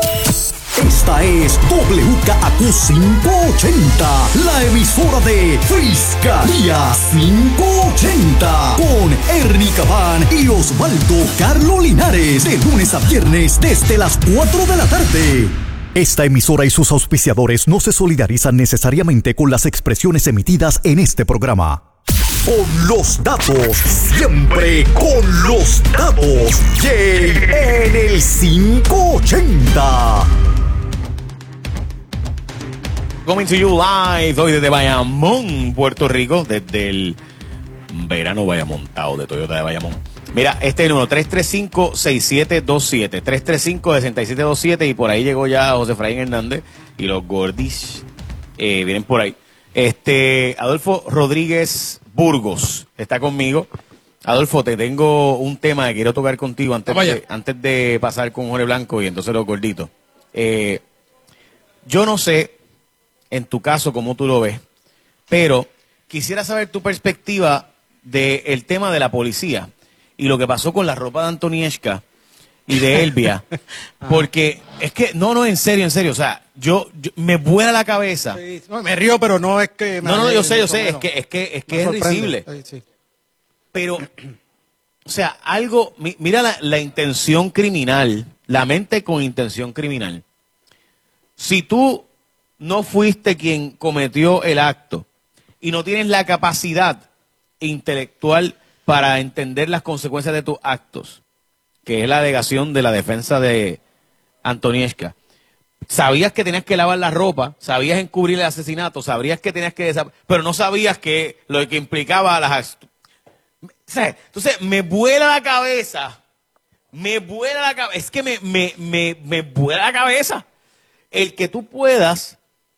Esta es W K A Q quinientos ochenta, la emisora de Fiscalía quinientos ochenta, con Ernie Cabán y Osvaldo Carlo Linares, de lunes a viernes desde las cuatro de la tarde. Esta emisora y sus auspiciadores no se solidarizan necesariamente con las expresiones emitidas en este programa. Con los datos, siempre con los datos. Jay en el quinientos ochenta. Coming to you live hoy desde Bayamón, Puerto Rico, desde el verano Bayamontado de Toyota de Bayamón. Mira, este es el número tres tres cinco, seis siete dos siete, tres tres cinco, seis siete dos siete, y por ahí llegó ya José Efraín Hernández y los Gordis eh, vienen por ahí. Este, Adolfo Rodríguez Burgos está conmigo. Adolfo, te tengo un tema que quiero tocar contigo antes, de, antes de pasar con Jorge Blanco y entonces los gorditos. Eh, yo no sé, en tu caso, cómo tú lo ves, pero quisiera saber tu perspectiva del tema de la policía y lo que pasó con la ropa de Antonieshka y de Elvia, porque es que, no, no, en serio, en serio, o sea, yo, yo me vuela la cabeza. Sí, no, me río, pero no es que... No, no, yo sé, yo sé, es que es, que, es, que es risible. Sí, sí. Pero, o sea, algo, mi, mira la, la intención criminal, la mente con intención criminal. Si tú no fuiste quien cometió el acto y no tienes la capacidad intelectual para entender las consecuencias de tus actos, que es la alegación de la defensa de Antonieshka, sabías que tenías que lavar la ropa, sabías encubrir el asesinato, sabías que tenías que desap- pero no sabías que lo que implicaba las... Entonces, me vuela la cabeza, me vuela la cabeza, es que me, me, me, me vuela la cabeza el que tú puedas,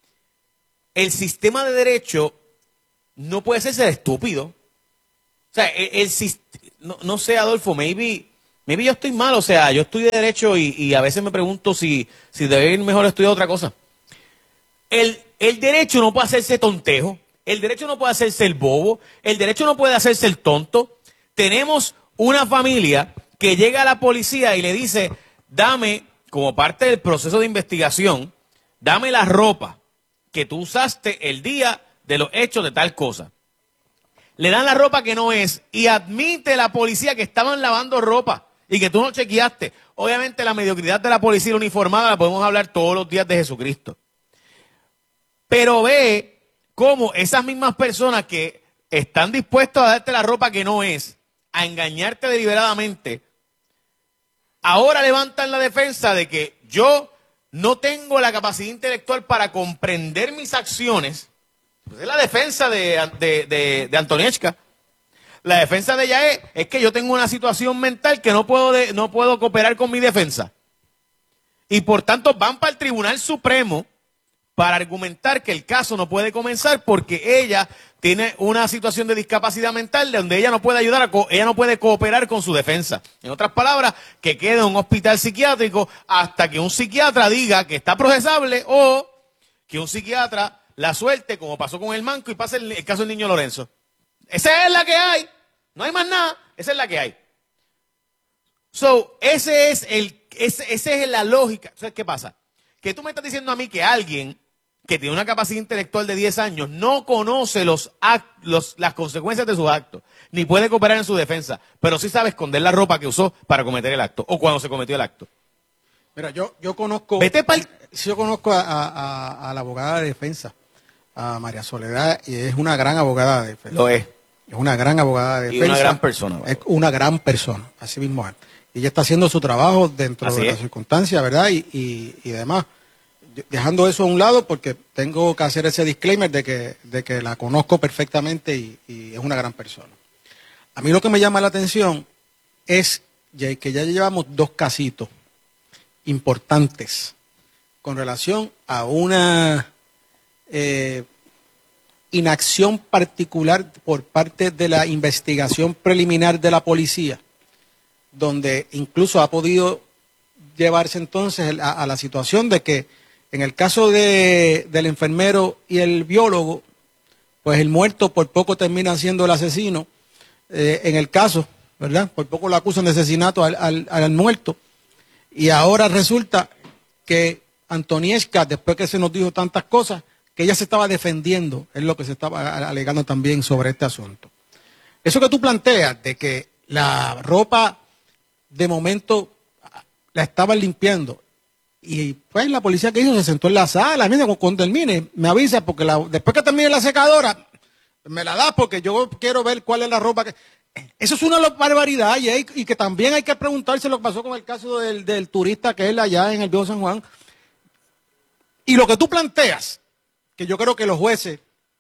el sistema de derecho no puede ser ser estúpido. O sea, el, el no, no sé, Adolfo, maybe... Maybe yo estoy mal, o sea, yo estudié Derecho y, y a veces me pregunto si, si debe ir mejor estudiar otra cosa. El, el Derecho no puede hacerse tontejo, el Derecho no puede hacerse el bobo, el Derecho no puede hacerse el tonto. Tenemos una familia que llega a la policía y le dice, dame, como parte del proceso de investigación, dame la ropa que tú usaste el día de los hechos de tal cosa. Le dan la ropa que no es y admite la policía que estaban lavando ropa y que tú no chequeaste. Obviamente la mediocridad de la policía uniformada la podemos hablar todos los días de Jesucristo. Pero ve cómo esas mismas personas que están dispuestas a darte la ropa que no es, a engañarte deliberadamente, ahora levantan la defensa de que yo no tengo la capacidad intelectual para comprender mis acciones. Pues es la defensa de, de, de, de Antonieshka. La defensa de ella es, es que yo tengo una situación mental que no puedo, de, no puedo cooperar con mi defensa. Y por tanto van para el Tribunal Supremo para argumentar que el caso no puede comenzar porque ella tiene una situación de discapacidad mental de donde ella no puede ayudar, a co ella no puede cooperar con su defensa. En otras palabras, que quede en un hospital psiquiátrico hasta que un psiquiatra diga que está procesable o que un psiquiatra la suelte, como pasó con el Manco y pasa el, el caso del niño Lorenzo. Esa es la que hay. No hay más nada. Esa es la que hay. So, ese es el, ese, ese es la lógica. Entonces, ¿qué pasa? Que tú me estás diciendo a mí que alguien que tiene una capacidad intelectual de diez años no conoce los act, los, las consecuencias de sus actos, ni puede cooperar en su defensa, pero sí sabe esconder la ropa que usó para cometer el acto, o cuando se cometió el acto. Mira, yo, yo conozco, Vete pa'l... yo conozco a, a, a la abogada de defensa, a María Soledad, y es una gran abogada de defensa. Lo es. Es una gran abogada de defensa. Y una gran persona. Es una gran persona, así mismo es. Y ella está haciendo su trabajo dentro Así de es. las circunstancias, ¿verdad? Y, y, y demás. Dejando eso a un lado, porque tengo que hacer ese disclaimer de que, de que la conozco perfectamente y, y es una gran persona. A mí lo que me llama la atención es que ya llevamos dos casitos importantes con relación a una eh, inacción particular por parte de la investigación preliminar de la policía, donde incluso ha podido llevarse entonces a, a la situación de que en el caso de, del enfermero y el biólogo, pues el muerto por poco termina siendo el asesino. Eh, en el caso, ¿verdad? Por poco lo acusan de asesinato al, al, al muerto. Y ahora resulta que Antonieshka, después que se nos dijo tantas cosas, que ella se estaba defendiendo, es lo que se estaba alegando también sobre este asunto. Eso que tú planteas de que la ropa de momento la estaban limpiando y pues la policía que hizo se sentó en la sala, mira, cuando termine me avisa porque la, después que termine la secadora me la da porque yo quiero ver cuál es la ropa que... Eso es una barbaridad y, hay, y que también hay que preguntarse lo que pasó con el caso del, del turista que es allá en el Viejo San Juan. Y lo que tú planteas, que yo creo que los jueces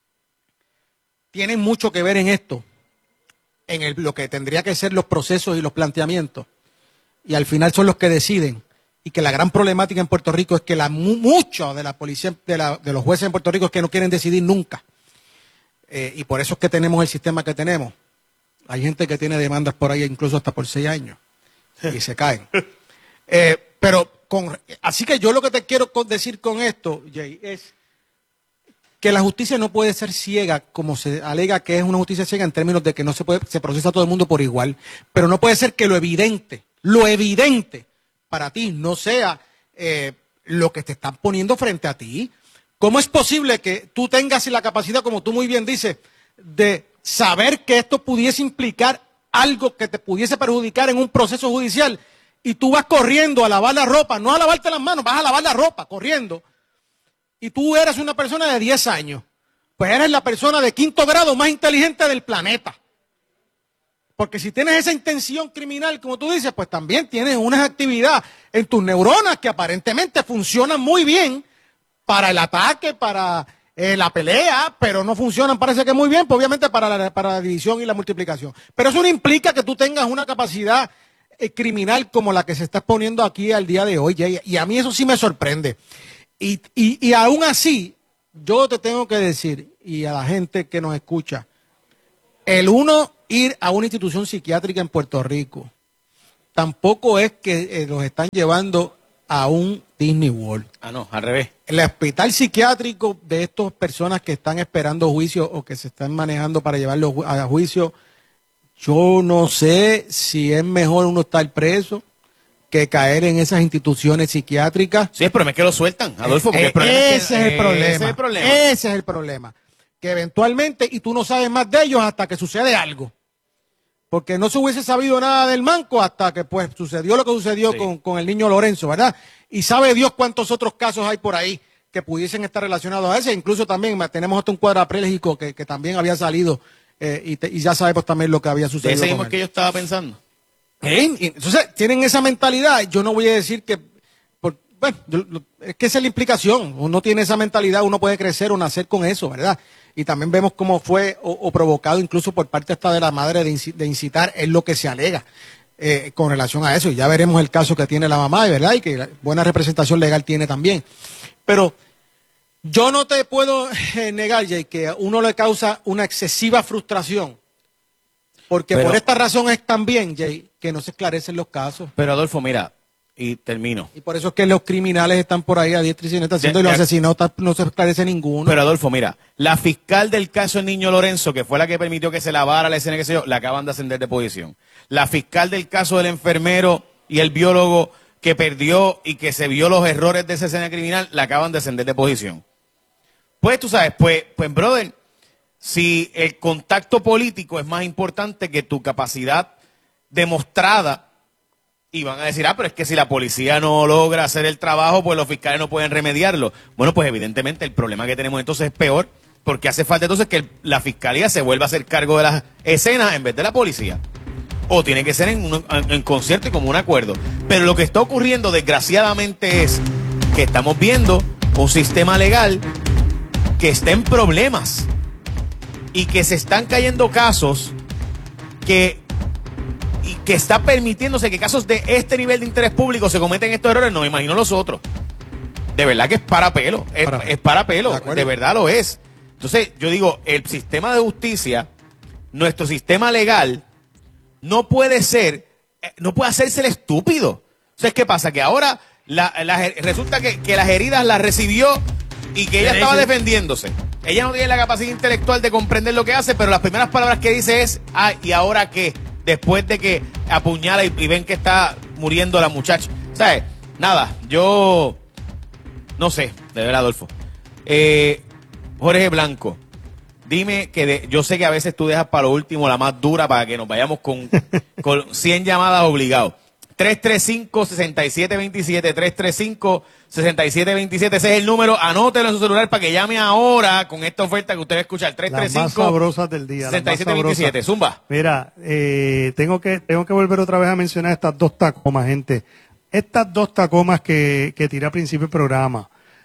tienen mucho que ver en esto, en el, lo que tendría que ser los procesos y los planteamientos, y al final son los que deciden, y que la gran problemática en Puerto Rico es que la, mucho de la policía, de, la, de los jueces en Puerto Rico es que no quieren decidir nunca, eh, y por eso es que tenemos el sistema que tenemos. Hay gente que tiene demandas por ahí incluso hasta por seis años, y se caen. Eh, pero, con, así que yo lo que te quiero decir con esto, Jay, es que la justicia no puede ser ciega, como se alega que es una justicia ciega en términos de que no se puede, se procesa a todo el mundo por igual, pero no puede ser que lo evidente, lo evidente para ti no sea eh, lo que te están poniendo frente a ti. ¿Cómo es posible que tú tengas la capacidad, como tú muy bien dices, de saber que esto pudiese implicar algo que te pudiese perjudicar en un proceso judicial y tú vas corriendo a lavar la ropa, no a lavarte las manos, vas a lavar la ropa corriendo, y tú eres una persona de diez años, pues eres la persona de quinto grado más inteligente del planeta? Porque si tienes esa intención criminal, como tú dices, pues también tienes una actividad en tus neuronas que aparentemente funcionan muy bien para el ataque, para eh, la pelea, pero no funcionan, parece que muy bien, pues obviamente para la, para la división y la multiplicación. Pero eso no implica que tú tengas una capacidad eh, criminal como la que se está exponiendo aquí al día de hoy, Jay, y a mí eso sí me sorprende. Y, y, y aún así, yo te tengo que decir, y a la gente que nos escucha, el uno ir a una institución psiquiátrica en Puerto Rico tampoco es que eh, los están llevando a un Disney World. Ah, no, al revés. El hospital psiquiátrico de estas personas que están esperando juicio o que se están manejando para llevarlos a juicio, yo no sé si es mejor uno estar preso que caer en esas instituciones psiquiátricas. Sí, el problema es que lo sueltan, Adolfo. Porque Eh, el problema ese, es que, es el eh, problema. ese es el problema. Ese es el problema. Que eventualmente, y tú no sabes más de ellos hasta que sucede algo. Porque no se hubiese sabido nada del manco hasta que pues sucedió lo que sucedió Sí. con, con el niño Lorenzo, ¿verdad? Y sabe Dios cuántos otros casos hay por ahí que pudiesen estar relacionados a ese. Incluso también tenemos hasta un cuadrapléjico que, que también había salido eh, y, te- y ya sabemos también lo que había De sucedido ese mismo con es él. que yo estaba pensando. ¿Eh? Y entonces, tienen esa mentalidad. Yo no voy a decir que... por- bueno, yo- lo- es que esa es la implicación. Uno tiene esa mentalidad, uno puede crecer o nacer con eso, ¿verdad? Y también vemos cómo fue o, o provocado incluso por parte hasta de la madre de, inci- de incitar, es lo que se alega eh, con relación a eso. Y ya veremos el caso que tiene la mamá, ¿verdad? Y que la- buena representación legal tiene también. Pero yo no te puedo eh, negar, Jay, que a uno le causa una excesiva frustración. Porque Pero- por esta razón es también, Jay, que no se esclarecen los casos. Pero Adolfo, mira, y termino. Y por eso es que los criminales están por ahí a diestra y siniestra haciendo De- y los de- asesinatos no se esclarece ninguno. Pero Adolfo, mira, la fiscal del caso del niño Lorenzo, que fue la que permitió que se lavara la escena, que sé yo, la acaban de ascender de posición. La fiscal del caso del enfermero y el biólogo que perdió y que se vio los errores de esa escena criminal, la acaban de ascender de posición. Pues tú sabes, pues, pues brother, si el contacto político es más importante que tu capacidad demostrada, y van a decir, ah, pero es que si la policía no logra hacer el trabajo, pues los fiscales no pueden remediarlo. Bueno, pues evidentemente el problema que tenemos entonces es peor, porque hace falta entonces que el- la fiscalía se vuelva a hacer cargo de las escenas en vez de la policía. O tiene que ser en, un- en concierto y como un acuerdo. Pero lo que está ocurriendo, desgraciadamente, es que estamos viendo un sistema legal que está en problemas y que se están cayendo casos que y que está permitiéndose que casos de este nivel de interés público se cometen estos errores, no me imagino los otros. De verdad que es para pelo, es Para- es para pelo, de acuerdo. de verdad lo es. Entonces, yo digo, el sistema de justicia, nuestro sistema legal, no puede ser, eh, no puede hacerse el estúpido. Entonces, ¿qué pasa? Que ahora la- la- resulta que, que las heridas las recibió y que ella Sí, estaba sí. defendiéndose. Ella no tiene la capacidad intelectual de comprender lo que hace, pero las primeras palabras que dice es, ah, ¿y ahora qué? Después de que apuñala y, y ven que está muriendo la muchacha. ¿Sabes? Nada, yo no sé, de verdad, Adolfo. Eh, Jorge Blanco, dime que de- yo sé que a veces tú dejas para lo último la más dura para que nos vayamos con, con cien llamadas obligados. tres tres cinco, seis siete dos siete, tres tres cinco, seis siete dos siete, ese es el número, anótelo en su celular para que llame ahora con esta oferta que usted va a escuchar, tres tres Las más cinco, sabrosas del día. las seis más siete dos siete, sabrosas. zumba. Mira, eh, tengo que tengo que volver otra vez a mencionar estas dos tacomas, gente. Estas dos tacomas que, que tiré al principio del programa.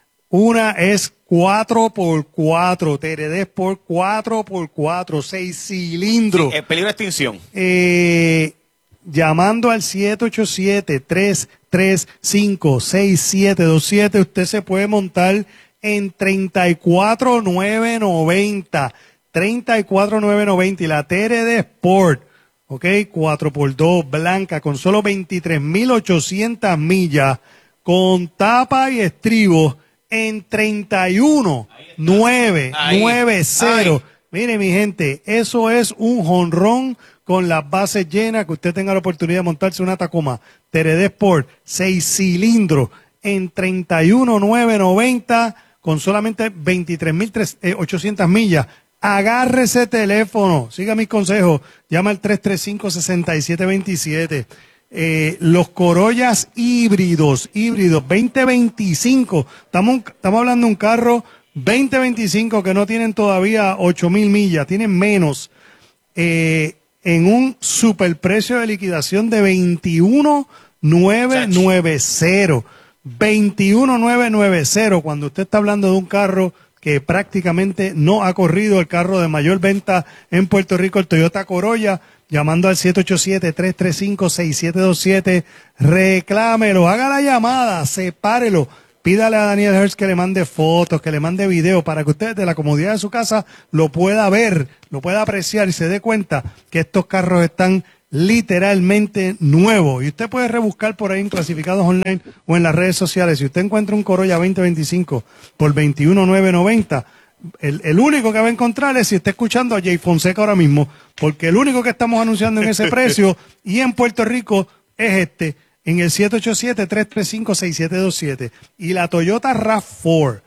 Una es cuatro por cuatro, T R D Sport cuatro por cuatro, seis cilindros. El peligro de extinción. Eh, llamando al siete ocho siete, tres tres cinco, seis siete dos siete, usted se puede montar en treinta y cuatro mil novecientos noventa. treinta y cuatro mil novecientos noventa y la T R D Sport, ok, cuatro por dos, blanca, con solo veintitrés mil ochocientas millas, con tapa y estribo en treinta y uno mil novecientos noventa. Mire, mi gente, eso es un jonrón con las bases llenas, que usted tenga la oportunidad de montarse una Tacoma T R D Sport, seis cilindros en treinta y uno mil novecientos noventa con solamente veintitrés mil ochocientas millas. Agarre ese teléfono, siga mis consejos, llama al tres tres cinco, seis siete dos siete. Eh, los Corollas híbridos, híbridos, veinte veinticinco, estamos, estamos hablando de un carro veinte veinticinco que no tienen todavía ocho mil millas, tienen menos. Eh, en un superprecio de liquidación de veintiuno mil novecientos noventa. veintiuno mil novecientos noventa, cuando usted está hablando de un carro que prácticamente no ha corrido, el carro de mayor venta en Puerto Rico, el Toyota Corolla, llamando al siete ocho siete, tres tres cinco, seis siete dos siete, reclámelo, haga la llamada, sepárelo, pídale a Daniel Hertz que le mande fotos, que le mande videos para que usted de la comodidad de su casa lo pueda ver, lo pueda apreciar y se dé cuenta que estos carros están literalmente nuevos. Y usted puede rebuscar por ahí en clasificados online o en las redes sociales. Si usted encuentra un Corolla veinte veinticinco por veintiuno mil novecientos noventa, el, el único que va a encontrar es si está escuchando a Jay Fonseca ahora mismo, porque el único que estamos anunciando en ese precio y en Puerto Rico es este, en el siete ocho siete, tres tres cinco, seis siete dos siete. Y la Toyota RAV cuatro.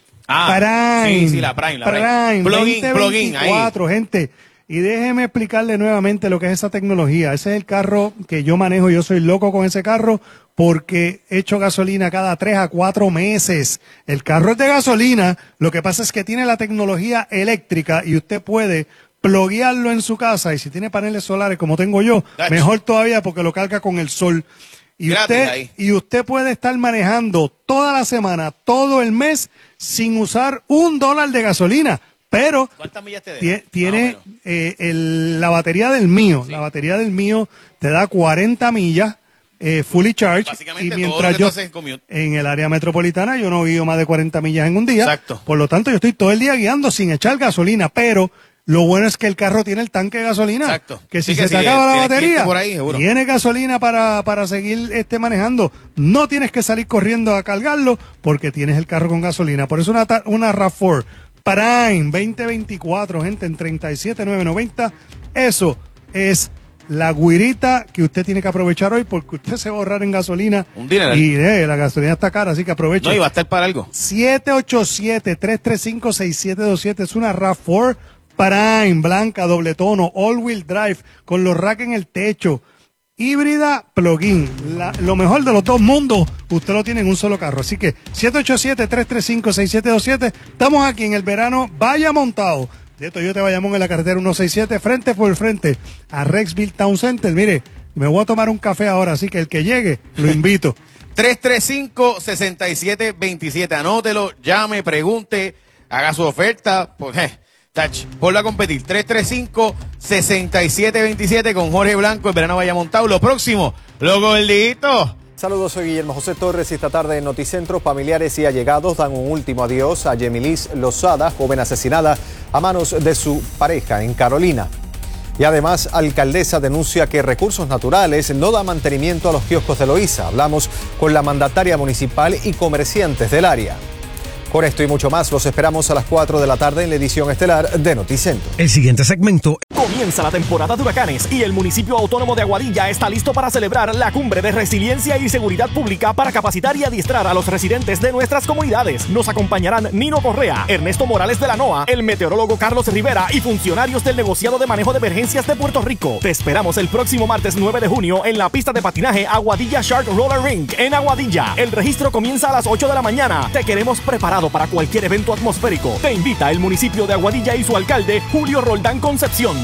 Ah, Prime, sí, sí, la Prime, la Prime. Prime, Plug-in, veinte veinticuatro, gente. Y déjeme explicarle nuevamente lo que es esa tecnología. Ese es el carro que yo manejo. Yo soy loco con ese carro porque echo gasolina cada tres a cuatro meses. El carro es de gasolina. Lo que pasa es que tiene la tecnología eléctrica y usted puede pluguearlo en su casa. Y si tiene paneles solares como tengo yo, Dach. mejor todavía porque lo carga con el sol. Y usted, y usted puede estar manejando toda la semana, todo el mes, sin usar un dólar de gasolina. Pero ¿cuántas millas te deja? tiene eh, el, la batería del mío, sí. La batería del mío te da cuarenta millas eh, fully charged. Y mientras yo en, en el área metropolitana yo no guío más de cuarenta millas en un día. Exacto. Por lo tanto yo estoy todo el día guiando sin echar gasolina, pero lo bueno es que el carro tiene el tanque de gasolina. Exacto. Que si sí, que se te acaba la batería, por ahí, tiene gasolina para, para seguir este, manejando. No tienes que salir corriendo a cargarlo porque tienes el carro con gasolina. Por eso una, una RAV cuatro Prime veinte veinticuatro, gente, en treinta y siete mil novecientos noventa. Eso es la guirita que usted tiene que aprovechar hoy porque usted se va a ahorrar en gasolina. Un dinero. Y eh, la gasolina está cara, así que aproveche. No, y va a estar para algo. siete ocho siete, tres tres cinco, seis siete dos siete es una RAV cuatro Prime, blanca, doble tono, all-wheel drive, con los racks en el techo. Híbrida plug-in, la, lo mejor de los dos mundos, usted lo tiene en un solo carro. Así que siete ocho siete, tres tres cinco, seis siete dos siete, estamos aquí en el verano, vaya montado de Toyota Bayamón en la carretera ciento sesenta y siete, frente por frente a Rexville Town Center. Mire, me voy a tomar un café ahora, así que el que llegue, lo invito. tres tres cinco, seis siete dos siete, anótelo, llame, pregunte, haga su oferta, pues, eh. Touch, ponlo a competir. tres tres cinco, seis siete dos siete con Jorge Blanco. El verano vaya montado. Lo próximo, los gorditos. Saludos, soy Guillermo José Torres y esta tarde en Noticentro, familiares y allegados dan un último adiós a Yemilis Lozada, joven asesinada a manos de su pareja en Carolina. Y además, alcaldesa denuncia que Recursos Naturales no da mantenimiento a los kioscos de Loíza. Hablamos con la mandataria municipal y comerciantes del área. Con esto y mucho más, los esperamos a las cuatro de la tarde en la edición estelar de Noticentro. El siguiente segmento. Comienza la temporada de huracanes y el municipio autónomo de Aguadilla está listo para celebrar la cumbre de resiliencia y seguridad pública para capacitar y adiestrar a los residentes de nuestras comunidades. Nos acompañarán Nino Correa, Ernesto Morales de la NOAA, el meteorólogo Carlos Rivera y funcionarios del negociado de manejo de emergencias de Puerto Rico. Te esperamos el próximo martes nueve de junio en la pista de patinaje Aguadilla Shark Roller Rink en Aguadilla. El registro comienza a las ocho de la mañana. Te queremos preparado para cualquier evento atmosférico. Te invita el municipio de Aguadilla y su alcalde Julio Roldán Concepción.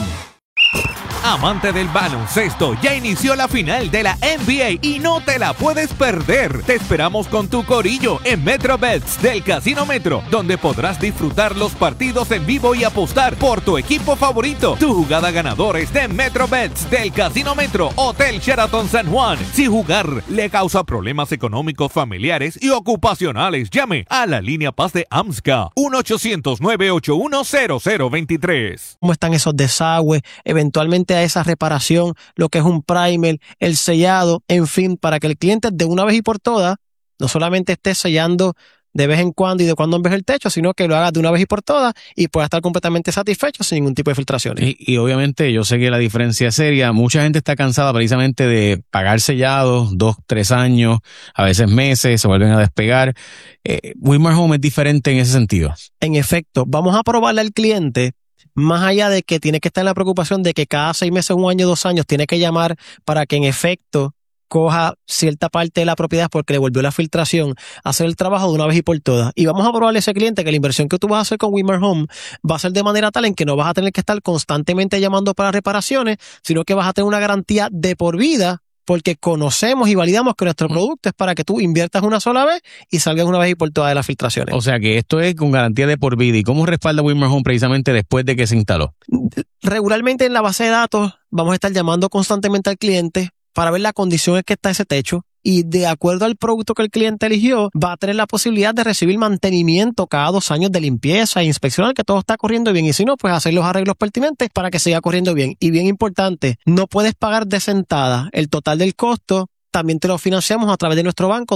Amante del baloncesto, ya inició la final de la N B A y no te la puedes perder. Te esperamos con tu corillo en MetroBets del Casino Metro, donde podrás disfrutar los partidos en vivo y apostar por tu equipo favorito. Tu jugada ganadora es de MetroBets del Casino Metro, Hotel Sheraton San Juan. Si jugar le causa problemas económicos, familiares y ocupacionales, llame a la línea Paz de AMSCA uno ochocientos, nueve ocho uno, cero cero dos tres. ¿Cómo están esos desagües? Eventualmente a esa reparación, lo que es un primer, el sellado, en fin, para que el cliente de una vez y por todas no solamente esté sellando de vez en cuando y de cuando en vez el techo, sino que lo haga de una vez y por todas y pueda estar completamente satisfecho sin ningún tipo de filtraciones. Y, y obviamente yo sé que la diferencia es seria. Mucha gente está cansada precisamente de pagar sellados, dos, tres años, a veces meses, se vuelven a despegar. Eh, Wilmar Home es diferente en ese sentido. En efecto, vamos a probarle al cliente, más allá de que tiene que estar en la preocupación de que cada seis meses, un año, dos años, tiene que llamar para que en efecto coja cierta parte de la propiedad porque le volvió la filtración, hacer el trabajo de una vez y por todas. Y vamos a probarle a ese cliente que la inversión que tú vas a hacer con Wimmer Home va a ser de manera tal en que no vas a tener que estar constantemente llamando para reparaciones, sino que vas a tener una garantía de por vida, porque conocemos y validamos que nuestro producto es para que tú inviertas una sola vez y salgas una vez y por todas de las filtraciones. O sea que esto es con garantía de por vida. ¿Y cómo respalda Wimmer Home precisamente después de que se instaló? Regularmente en la base de datos vamos a estar llamando constantemente al cliente para ver la condición en que está ese techo, y de acuerdo al producto que el cliente eligió, va a tener la posibilidad de recibir mantenimiento cada dos años de limpieza e inspeccionar que todo está corriendo bien, y si no, pues hacer los arreglos pertinentes para que siga corriendo bien. Y bien importante, no puedes pagar de sentada el total del costo, también te lo financiamos a través de nuestro banco,